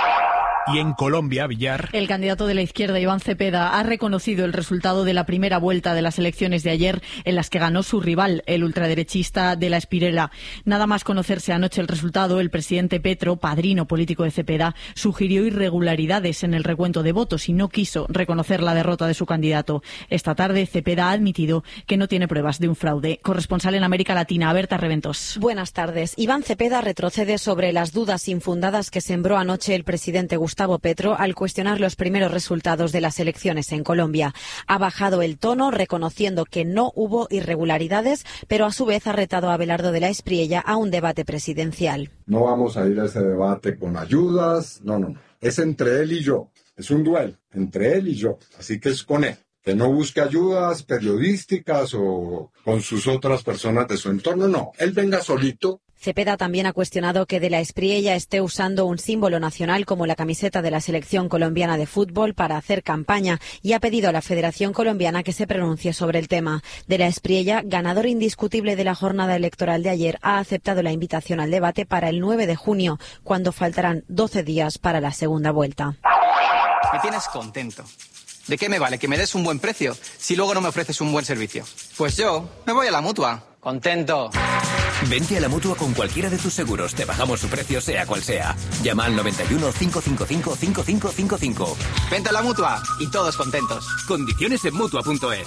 Y en Colombia, Villar... El candidato de la izquierda, Iván Cepeda, ha reconocido el resultado de la primera vuelta de las elecciones de ayer, en las que ganó su rival, el ultraderechista de la Espirela. Nada más conocerse anoche el resultado, el presidente Petro, padrino político de Cepeda, sugirió irregularidades en el recuento de votos y no quiso reconocer la derrota de su candidato. Esta tarde, Cepeda ha admitido que no tiene pruebas de un fraude. Corresponsal en América Latina, Berta Reventos. Buenas tardes. Iván Cepeda retrocede sobre las dudas infundadas que sembró anoche el presidente Gustavo Gustavo Petro al cuestionar los primeros resultados de las elecciones en Colombia. Ha bajado el tono reconociendo que no hubo irregularidades, pero a su vez ha retado a Abelardo de la Espriella a un debate presidencial. No vamos a ir a ese debate con ayudas, no, no, es entre él y yo, es un duelo entre él y yo, así que es con él. Que no busque ayudas periodísticas o con sus otras personas de su entorno, no, él venga solito. Cepeda también ha cuestionado que de la Espriella esté usando un símbolo nacional como la camiseta de la selección colombiana de fútbol para hacer campaña y ha pedido a la Federación Colombiana que se pronuncie sobre el tema. De la Espriella, ganador indiscutible de la jornada electoral de ayer, ha aceptado la invitación al debate para el nueve de junio, cuando faltarán doce días para la segunda vuelta. Me tienes contento. ¿De qué me vale que me des un buen precio si luego no me ofreces un buen servicio? Pues yo me voy a la Mutua. Contento. Vente a la Mutua con cualquiera de tus seguros. Te bajamos su precio sea cual sea. Llama al noventa y uno, cinco cinco cinco, cinco cinco cinco cinco. Vente a la Mutua y todos contentos. Condiciones en Mutua punto es.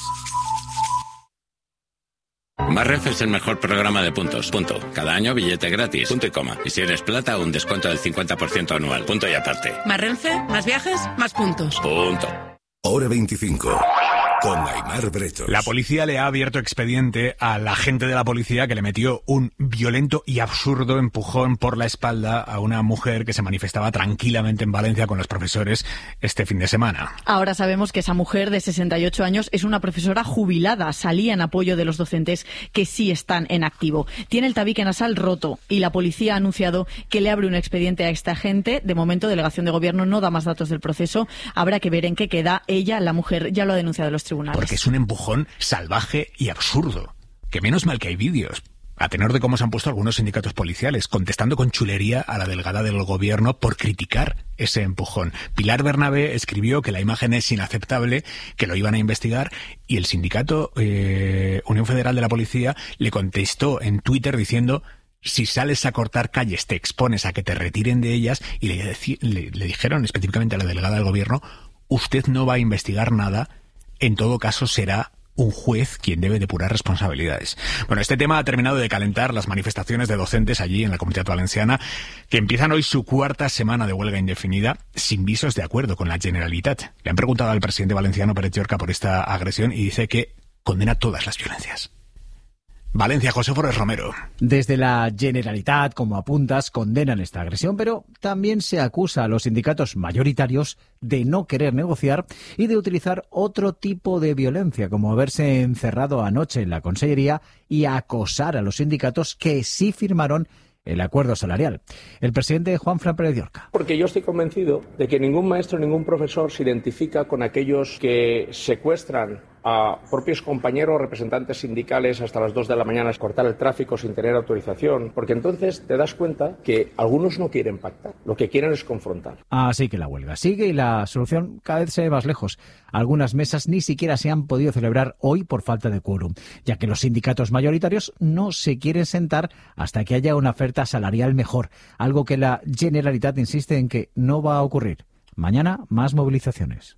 Marref es el mejor programa de puntos. Punto. Cada año billete gratis. Punto y coma. Y si eres plata, un descuento del cincuenta por ciento anual. Punto y aparte. Más Renfe, más viajes, más puntos. Punto. Hora veinticinco. Con Aimar Bretos. La policía le ha abierto expediente al agente de la policía que le metió un violento y absurdo empujón por la espalda a una mujer que se manifestaba tranquilamente en Valencia con los profesores este fin de semana. Ahora sabemos que esa mujer de sesenta y ocho años es una profesora jubilada. Salía en apoyo de los docentes que sí están en activo. Tiene el tabique nasal roto y la policía ha anunciado que le abre un expediente a esta agente. De momento, delegación de gobierno no da más datos del proceso. Habrá que ver en qué queda. Ella, la mujer, ya lo ha denunciado en los tribunales. Porque es un empujón salvaje y absurdo. Que menos mal que hay vídeos. A tenor de cómo se han puesto algunos sindicatos policiales, contestando con chulería a la delegada del gobierno por criticar ese empujón. Pilar Bernabé escribió que la imagen es inaceptable, que lo iban a investigar, y el sindicato eh, Unión Federal de la Policía le contestó en Twitter diciendo: si sales a cortar calles te expones a que te retiren de ellas, y le, le, le dijeron específicamente a la delegada del gobierno: usted no va a investigar nada. En todo caso, será un juez quien debe depurar responsabilidades. Bueno, este tema ha terminado de calentar las manifestaciones de docentes allí en la Comunidad Valenciana, que empiezan hoy su cuarta semana de huelga indefinida sin visos de acuerdo con la Generalitat. Le han preguntado al presidente valenciano Pérez Llorca por esta agresión y dice que condena todas las violencias. Valencia, José Forés Romero. Desde la Generalitat, como apuntas, condenan esta agresión, pero también se acusa a los sindicatos mayoritarios de no querer negociar y de utilizar otro tipo de violencia, como haberse encerrado anoche en la Consellería y acosar a los sindicatos que sí firmaron el acuerdo salarial. El presidente Juanfran Pérez Llorca. Porque yo estoy convencido de que ningún maestro, ningún profesor se identifica con aquellos que secuestran a propios compañeros, representantes sindicales, hasta las dos de la mañana a cortar el tráfico sin tener autorización, porque entonces te das cuenta que algunos no quieren pactar, lo que quieren es confrontar. Así que la huelga sigue y la solución cada vez se ve más lejos. Algunas mesas ni siquiera se han podido celebrar hoy por falta de quórum, ya que los sindicatos mayoritarios no se quieren sentar hasta que haya una oferta salarial mejor, algo que la Generalitat insiste en que no va a ocurrir. Mañana, más movilizaciones.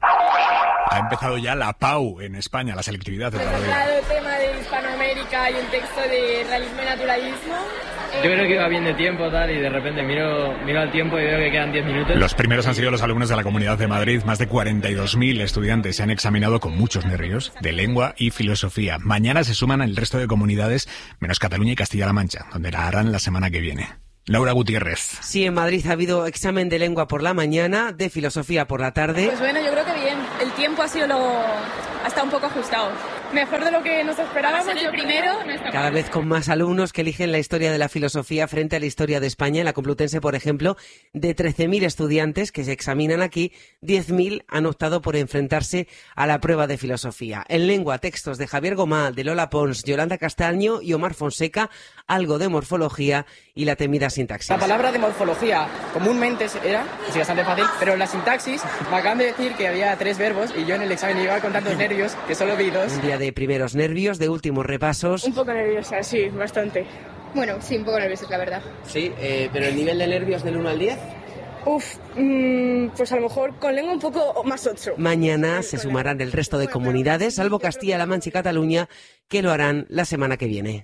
Ha empezado ya la P A U en España, la selectividad. He tocado el tema de Hispanoamérica y un texto de realismo y naturalismo. Yo creo que iba bien de tiempo tal y de repente miro, miro al tiempo y veo que quedan diez minutos. Los primeros han sido los alumnos de la Comunidad de Madrid. Más de cuarenta y dos mil estudiantes se han examinado con muchos nervios de lengua y filosofía. Mañana se suman el resto de comunidades, menos Cataluña y Castilla-La Mancha, donde la harán la semana que viene. Laura Gutiérrez. Sí, en Madrid ha habido examen de lengua por la mañana, de filosofía por la tarde. Pues bueno, yo creo que bien. El tiempo ha sido lo... ha estado un poco ajustado. Mejor de lo que nos esperábamos. Yo primero. Cada vez con más alumnos que eligen la historia de la filosofía frente a la historia de España. En la Complutense, por ejemplo, de trece mil estudiantes que se examinan aquí, diez mil han optado por enfrentarse a la prueba de filosofía. En lengua, textos de Javier Gomá, de Lola Pons, Yolanda Castaño y Omar Fonseca, algo de morfología y la temida sintaxis. La palabra de morfología comúnmente era, es bastante fácil, pero la sintaxis me acaban de decir que había tres verbos y yo en el examen iba con tantos nervios que solo vi dos. Un día de primeros nervios, de últimos repasos. Un poco nerviosa, sí, bastante. Bueno, sí, un poco nerviosa, la verdad. Sí, eh, pero el nivel de nervios del uno al diez... Uf, mmm, pues a lo mejor con lengua un poco más ocho. Mañana se sumarán el resto de comunidades, salvo Castilla-La Mancha y Cataluña, que lo harán la semana que viene.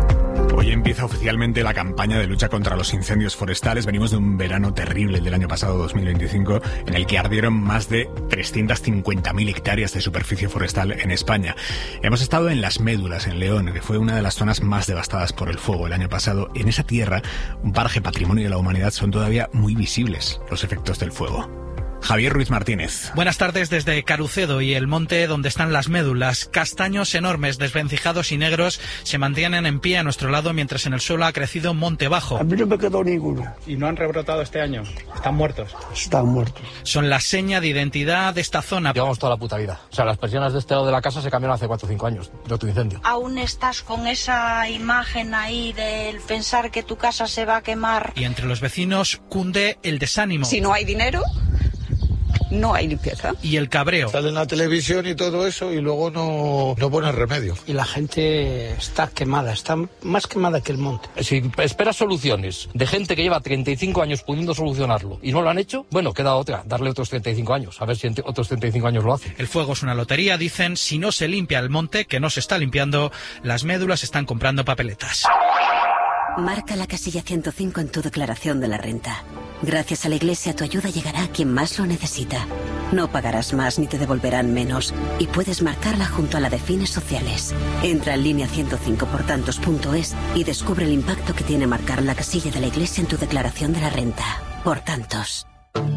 Hoy empieza oficialmente la campaña de lucha contra los incendios forestales. Venimos de un verano terrible, el del año pasado, dos mil veinticinco, en el que ardieron más de trescientas cincuenta mil hectáreas de superficie forestal en España. Hemos estado en Las Médulas, en León, que fue una de las zonas más devastadas por el fuego el año pasado. En esa tierra, un paraje patrimonio de la humanidad, son todavía muy visibles los efectos del fuego. Javier Ruiz Martínez. Buenas tardes desde Carucedo y el monte donde están las médulas. Castaños enormes, desvencijados y negros se mantienen en pie a nuestro lado mientras en el suelo ha crecido monte bajo. A mí no me quedó ninguno. ¿Y no han rebrotado este año? ¿Están muertos? Están muertos. Son la seña de identidad de esta zona. Llevamos toda la puta vida. O sea, las persianas de este lado de la casa se cambiaron hace cuatro o cinco años de otro incendio. Aún estás con esa imagen ahí del pensar que tu casa se va a quemar. Y entre los vecinos cunde el desánimo. Si no hay dinero, no hay limpieza. Y el cabreo. Sale en la televisión y todo eso y luego no, no ponen remedio. Y la gente está quemada, está más quemada que el monte. Si esperas soluciones de gente que lleva treinta y cinco años pudiendo solucionarlo y no lo han hecho, bueno, queda otra, darle otros treinta y cinco años, a ver si en otros treinta y cinco años lo hacen. El fuego es una lotería, dicen, si no se limpia el monte, que no se está limpiando, las médulas están comprando papeletas. Marca la casilla ciento cinco en tu declaración de la renta. Gracias a la Iglesia, tu ayuda llegará a quien más lo necesita. No pagarás más ni te devolverán menos. Y puedes marcarla junto a la de fines sociales. Entra en línea ciento cinco por tantos punto es y descubre el impacto que tiene marcar la casilla de la Iglesia en tu declaración de la renta. Por tantos.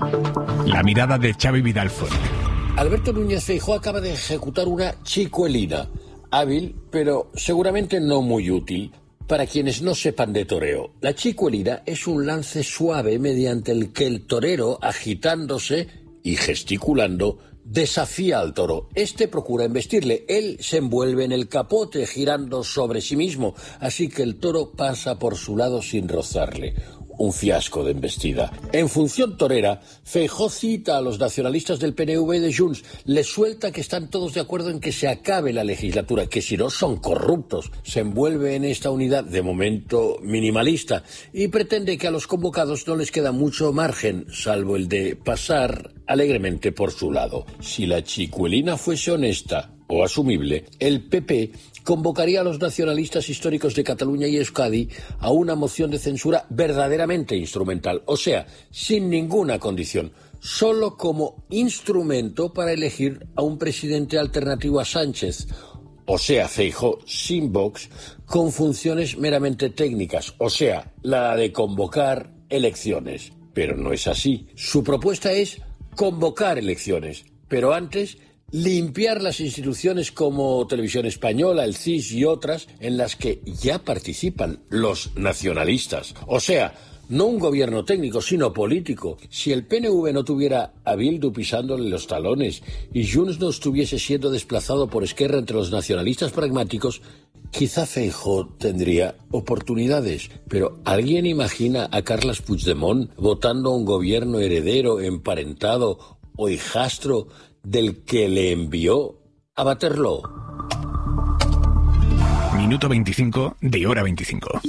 La mirada de Xavi Vidalfón. Alberto Núñez Feijóo acaba de ejecutar una chicuelina. Hábil, pero seguramente no muy útil. Para quienes no sepan de toreo, la chicuelina es un lance suave mediante el que el torero, agitándose y gesticulando, desafía al toro. Este procura embestirle. Él se envuelve en el capote girando sobre sí mismo, así que el toro pasa por su lado sin rozarle. Un fiasco de embestida. En función torera, Feijóo cita a los nacionalistas del P N V y de Junts, les suelta que están todos de acuerdo en que se acabe la legislatura, que si no son corruptos. Se envuelve en esta unidad, de momento minimalista, y pretende que a los convocados no les queda mucho margen, salvo el de pasar alegremente por su lado. Si la chicuelina fuese honesta o asumible, el P P convocaría a los nacionalistas históricos de Cataluña y Euskadi a una moción de censura verdaderamente instrumental, o sea, sin ninguna condición, solo como instrumento para elegir a un presidente alternativo a Sánchez, o sea, Feijóo sin Vox, con funciones meramente técnicas, o sea, la de convocar elecciones. Pero no es así. Su propuesta es convocar elecciones, pero antes limpiar las instituciones como Televisión Española, el C I S y otras en las que ya participan los nacionalistas. O sea, no un gobierno técnico, sino político. Si el P N V no tuviera a Bildu pisándole los talones y Junts no estuviese siendo desplazado por Esquerra entre los nacionalistas pragmáticos, quizá Feijóo tendría oportunidades. Pero ¿alguien imagina a Carles Puigdemont votando a un gobierno heredero, emparentado o hijastro del que le envió a Waterloo? Minuto veinticinco de Hora veinticinco.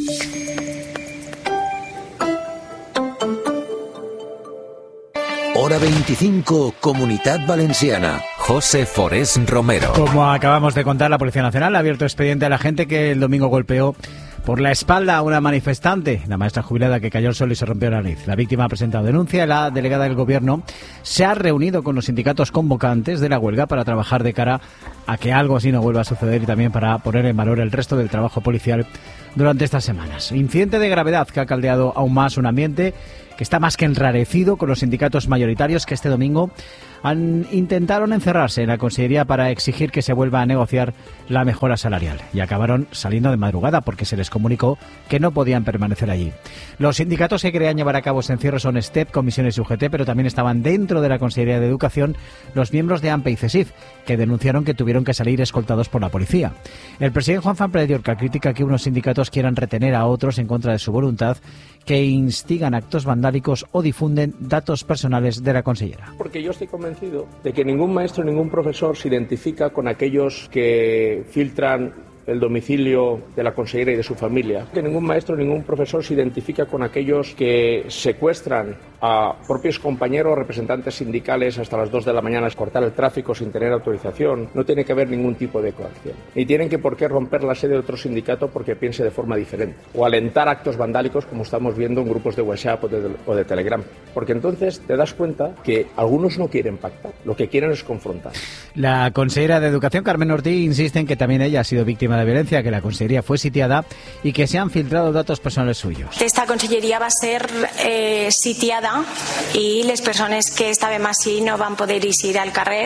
Hora veinticinco, Comunitat Valenciana. José Forés Romero. Como acabamos de contar, la Policía Nacional ha abierto expediente a la gente que el domingo golpeó por la espalda a una manifestante, la maestra jubilada que cayó al suelo y se rompió la nariz. La víctima ha presentado denuncia. La delegada del Gobierno se ha reunido con los sindicatos convocantes de la huelga para trabajar de cara a que algo así no vuelva a suceder y también para poner en valor el resto del trabajo policial durante estas semanas. Incidente de gravedad que ha caldeado aún más un ambiente que está más que enrarecido con los sindicatos mayoritarios que este domingo han intentaron encerrarse en la Consellería para exigir que se vuelva a negociar la mejora salarial y acabaron saliendo de madrugada porque se les comunicó que no podían permanecer allí. Los sindicatos que querían llevar a cabo ese encierro son STEP, Comisiones y U G T, pero también estaban dentro de la Consellería de Educación los miembros de AMPE y CESIF, que denunciaron que tuvieron que salir escoltados por la policía. El presidente Juan Fran Pérez de Orca critica que unos sindicatos quieran retener a otros en contra de su voluntad, que instigan actos vandálicos o difunden datos personales de la consellera. Porque yo estoy convencido de que ningún maestro, ningún profesor se identifica con aquellos que filtran el domicilio de la consellera y de su familia. Que ningún maestro, ningún profesor se identifica con aquellos que secuestran a propios compañeros, representantes sindicales hasta las dos de la mañana, cortar el tráfico sin tener autorización. No tiene que haber ningún tipo de coacción. Ni tienen que por qué romper la sede de otro sindicato porque piense de forma diferente. O alentar actos vandálicos como estamos viendo en grupos de WhatsApp o de, o de Telegram. Porque entonces te das cuenta que algunos no quieren pactar, lo que quieren es confrontar. La consejera de Educación, Carmen Ortiz, insiste en que también ella ha sido víctima de violencia, que la consellería fue sitiada y que se han filtrado datos personales suyos. Esta conselleria va ser eh, sitiada i les persones que estàvem així no van poder eixir al carrer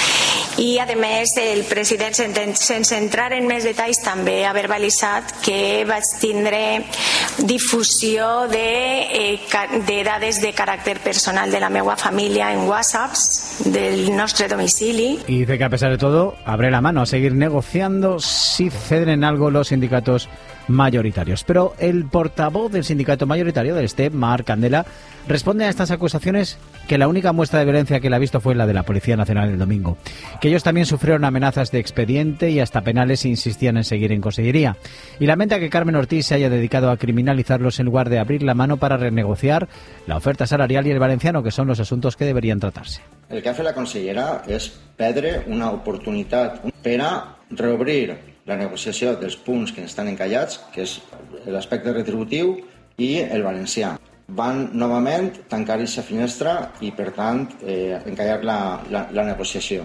i a més el president, sense entrar en més detalls, també ha verbalitzat que vaig tindre difusió de, eh, de dades de caràcter personal de la meva família en WhatsApps del nostre domicili. Y dice que a pesar de todo abre la mano a seguir negociando si ceden en algo los sindicatos mayoritarios. Pero el portavoz del sindicato mayoritario del STEP, Marc Candela, responde a estas acusaciones que la única muestra de violencia que la ha visto fue la de la Policía Nacional el domingo, que ellos también sufrieron amenazas de expediente y hasta penales e insistían en seguir en consellería. Y lamenta que Carmen Ortiz se haya dedicado a criminalizarlos en lugar de abrir la mano para renegociar la oferta salarial y el valenciano, que son los asuntos que deberían tratarse. El que ha fet la consellera és perdre una oportunitat per a reobrir la negociació dels punts que estan encallats, que és l'aspecte retributiu i el valencià. Van novament tancar aquesta finestra i, per tant, eh, encallar la, la, la negociació.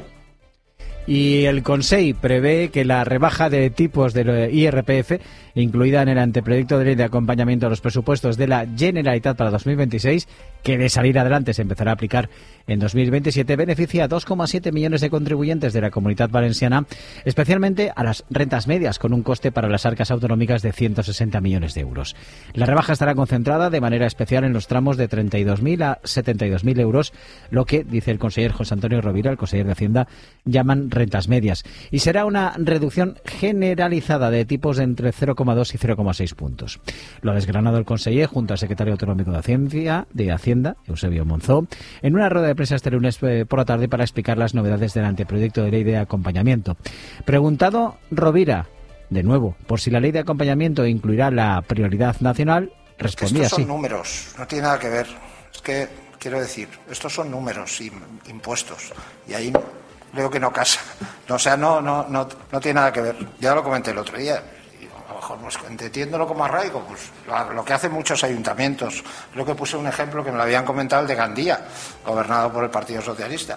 Y el Consell prevé que la rebaja de tipos del I R P F, incluida en el anteproyecto de ley de acompañamiento a los presupuestos de la Generalitat para dos mil veintiséis, que de salir adelante se empezará a aplicar en dos mil veintisiete, beneficia a dos coma siete millones de contribuyentes de la Comunitat Valenciana, especialmente a las rentas medias, con un coste para las arcas autonómicas de ciento sesenta millones de euros. La rebaja estará concentrada de manera especial en los tramos de treinta y dos mil a setenta y dos mil euros, lo que, dice el conseller José Antonio Rovira, el conseller de Hacienda, llaman rentas medias. Y será una reducción generalizada de tipos de entre cero coma dos y cero coma seis puntos. Lo ha desgranado el conseller junto al secretario autonómico de Hacienda, de Hacienda, Eusebio Monzó, en una rueda de prensa este lunes por la tarde para explicar las novedades del anteproyecto de ley de acompañamiento. Preguntado Rovira, de nuevo, por si la ley de acompañamiento incluirá la prioridad nacional, respondía así. Estos son números, no tiene nada que ver. Es que, quiero decir, estos son números y impuestos. Y ahí creo que no casa. O sea, no, no, no, no tiene nada que ver. Ya lo comenté el otro día. A lo mejor, pues, entendiéndolo como arraigo, pues lo, lo que hacen muchos ayuntamientos. Creo que puse un ejemplo que me lo habían comentado, el de Gandía, gobernado por el Partido Socialista.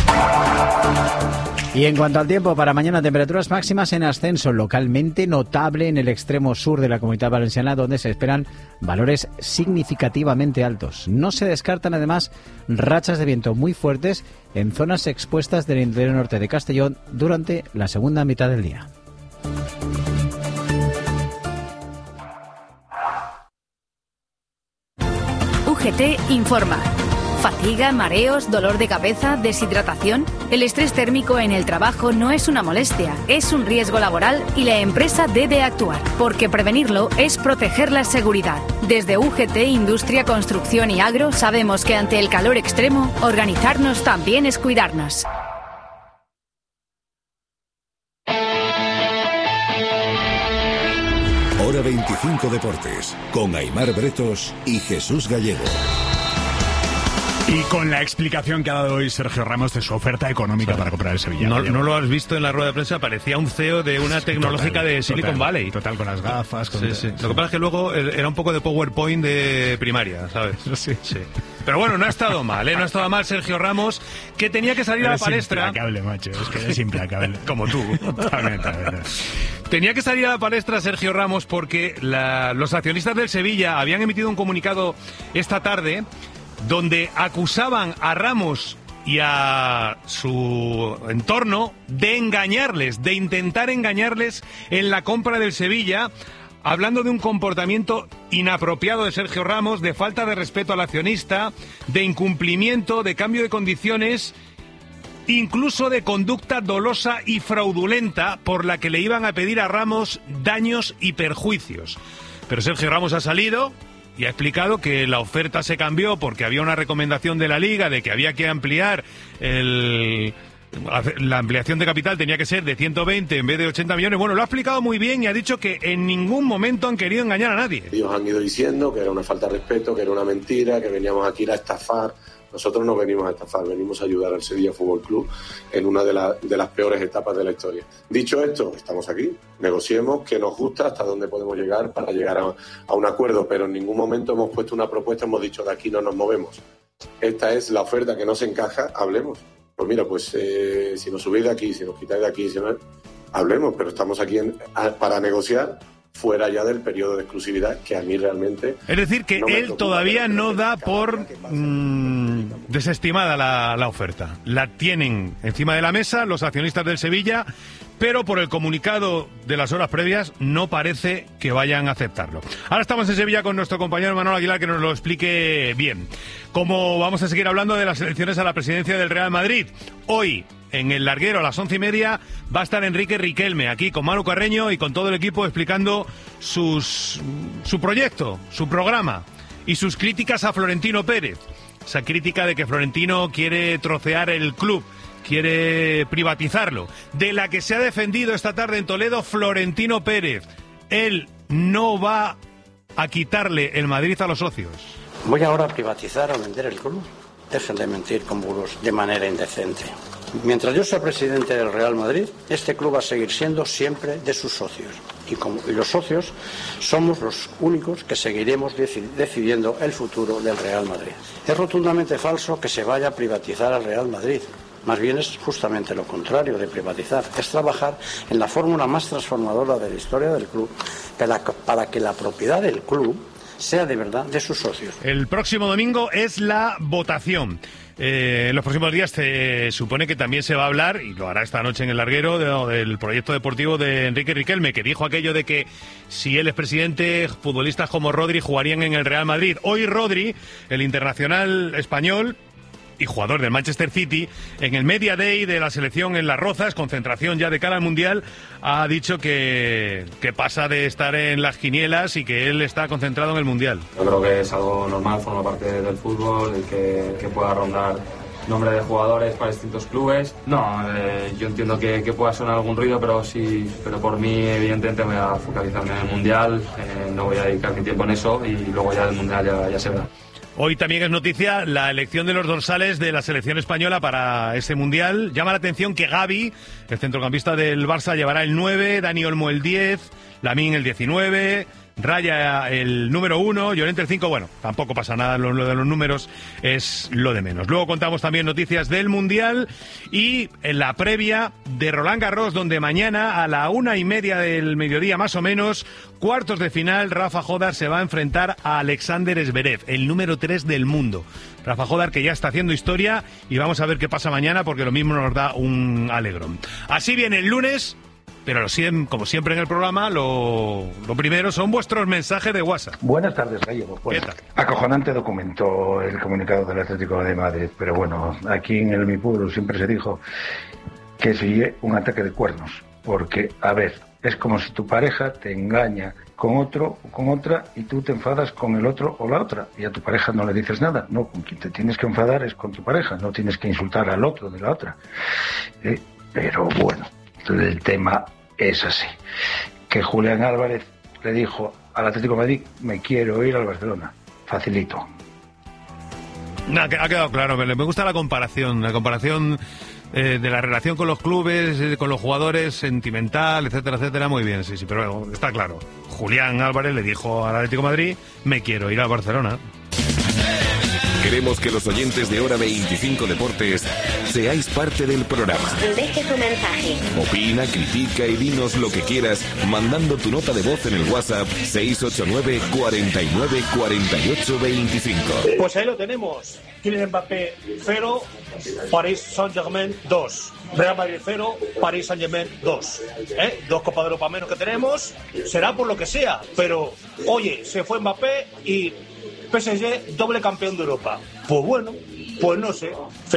Y en cuanto al tiempo, para mañana temperaturas máximas en ascenso, localmente notable en el extremo sur de la Comunidad Valenciana, donde se esperan valores significativamente altos. No se descartan además rachas de viento muy fuertes en zonas expuestas del interior norte de Castellón durante la segunda mitad del día. G T informa. ¿Fatiga, mareos, dolor de cabeza, deshidratación? El estrés térmico en el trabajo no es una molestia, es un riesgo laboral y la empresa debe actuar, porque prevenirlo es proteger la seguridad. Desde U G T, Industria, Construcción y Agro, sabemos que ante el calor extremo, organizarnos también es cuidarnos. Hora veinticinco Deportes, con Aimar Bretos y Jesús Gallego. Y con la explicación que ha dado hoy Sergio Ramos de su oferta económica para comprar el Sevilla. No, no lo has visto en la rueda de prensa, parecía un C E O de una tecnológica total, de Silicon total, Valley. Total, con las gafas. Con sí, sí. Lo que pasa es que luego era un poco de PowerPoint de primaria, ¿sabes? Sí. sí. Pero bueno, no ha estado mal, ¿eh? No ha estado mal Sergio Ramos, que tenía que salir eres a la palestra. Es implacable, macho, es que eres implacable. Como tú. También, también. Tenía que salir a la palestra Sergio Ramos porque la, los accionistas del Sevilla habían emitido un comunicado esta tarde donde acusaban a Ramos y a su entorno de engañarles, de intentar engañarles en la compra del Sevilla, hablando de un comportamiento inapropiado de Sergio Ramos, de falta de respeto al accionista, de incumplimiento, de cambio de condiciones, incluso de conducta dolosa y fraudulenta por la que le iban a pedir a Ramos daños y perjuicios. Pero Sergio Ramos ha salido y ha explicado que la oferta se cambió porque había una recomendación de la Liga de que había que ampliar el... la ampliación de capital tenía que ser de ciento veinte en vez de ochenta millones. Bueno, lo ha explicado muy bien y ha dicho que en ningún momento han querido engañar a nadie. Ellos han ido diciendo que era una falta de respeto, que era una mentira, que veníamos aquí a estafar. Nosotros no venimos a estafar, venimos a ayudar al Sevilla Fútbol Club en una de, la, de las peores etapas de la historia. Dicho esto, estamos aquí, negociemos qué nos gusta, hasta dónde podemos llegar para llegar a, a un acuerdo, pero en ningún momento hemos puesto una propuesta, hemos dicho de aquí no nos movemos. Esta es la oferta que nos encaja, hablemos. Pues mira, pues eh, si nos subís de aquí, si nos quitáis de aquí, si no, hablemos, pero estamos aquí en, a, para negociar fuera ya del periodo de exclusividad que a mí realmente... Es decir, que no él todavía no da por mmm, desestimada la, la oferta. La tienen encima de la mesa los accionistas del Sevilla, pero por el comunicado de las horas previas no parece que vayan a aceptarlo. Ahora estamos en Sevilla con nuestro compañero Manuel Aguilar que nos lo explique bien. Como vamos a seguir hablando de las elecciones a la presidencia del Real Madrid. Hoy, en el larguero a las once y media, va a estar Enrique Riquelme aquí con Manu Carreño y con todo el equipo explicando sus, su proyecto, su programa y sus críticas a Florentino Pérez. Esa crítica de que Florentino quiere trocear el club, quiere privatizarlo, de la que se ha defendido esta tarde en Toledo Florentino Pérez. Él no va a quitarle el Madrid a los socios. ¿Voy ahora a privatizar o vender el club? Dejen de mentir con bulos de manera indecente. Mientras yo sea presidente del Real Madrid, este club va a seguir siendo siempre de sus socios. Y, como, y los socios somos los únicos que seguiremos deci- decidiendo el futuro del Real Madrid. Es rotundamente falso que se vaya a privatizar al Real Madrid. Más bien es justamente lo contrario de privatizar. Es trabajar en la fórmula más transformadora de la historia del club para, para que la propiedad del club sea de verdad de sus socios. El próximo domingo es la votación. Eh, en los próximos días se supone que también se va a hablar, y lo hará esta noche en el larguero, de, del proyecto deportivo de Enrique Riquelme, que dijo aquello de que si él es presidente, futbolistas como Rodri jugarían en el Real Madrid. Hoy Rodri, el internacional español y jugador del Manchester City, en el Media Day de la selección en Las Rozas, concentración ya de cara al Mundial, ha dicho que, que pasa de estar en las quinielas y que él está concentrado en el Mundial. Yo creo que es algo normal, forma parte del fútbol, el que, que pueda rondar nombre de jugadores para distintos clubes. No, eh, yo entiendo que, que pueda sonar algún ruido, pero sí, pero por mí evidentemente voy a focalizarme en el Mundial, eh, no voy a dedicar mi tiempo en eso y luego ya del Mundial ya, ya se verá. Hoy también es noticia la elección de los dorsales de la selección española para ese Mundial. Llama la atención que Gavi, el centrocampista del Barça, llevará el nueve, Dani Olmo el diez, Lamine el diecinueve, Raya el número uno, Llorente el cinco. Bueno, tampoco pasa nada, lo, lo de los números es lo de menos. Luego contamos también noticias del Mundial y en la previa de Roland Garros, donde mañana a la una y media del mediodía más o menos, cuartos de final, Rafa Jodar se va a enfrentar a Alexander Zverev, el número tres del mundo. Rafa Jodar, que ya está haciendo historia, y vamos a ver qué pasa mañana porque lo mismo nos da un alegrón. Así viene el lunes, Pero como siempre en el programa, lo, lo primero son vuestros mensajes de WhatsApp. Buenas tardes, Gallego. Bueno, acojonante documento el comunicado del Atlético de Madrid, pero bueno, aquí en el mi pueblo siempre se dijo que sigue un ataque de cuernos, porque, a ver, es como si tu pareja te engaña con otro o con otra y tú te enfadas con el otro o la otra y a tu pareja no le dices nada. No, con quien te tienes que enfadar es con tu pareja, no tienes que insultar al otro de la otra. Eh, pero bueno, el tema es así, que Julián Álvarez le dijo al Atlético de Madrid, me quiero ir al Barcelona, facilito. No, ha quedado claro, me gusta la comparación, la comparación eh, de la relación con los clubes, eh, con los jugadores, sentimental, etcétera, etcétera, muy bien, sí, sí, pero bueno, está claro. Julián Álvarez le dijo al Atlético de Madrid, me quiero ir al Barcelona. Queremos que los oyentes de Hora veinticinco Deportes seáis parte del programa. Deje su mensaje. Opina, critica y dinos lo que quieras mandando tu nota de voz en el WhatsApp seis ocho nueve, cuarenta y nueve, cuarenta y ocho, veinticinco. Pues ahí lo tenemos. Kylian Mbappé cero, Paris Saint-Germain dos. Real Madrid cero, Paris Saint-Germain dos. ¿Eh? Dos Copas de Europa menos que tenemos, será por lo que sea, pero oye, se fue Mbappé y P S G doble campeón de Europa. Pues bueno, pues no sé.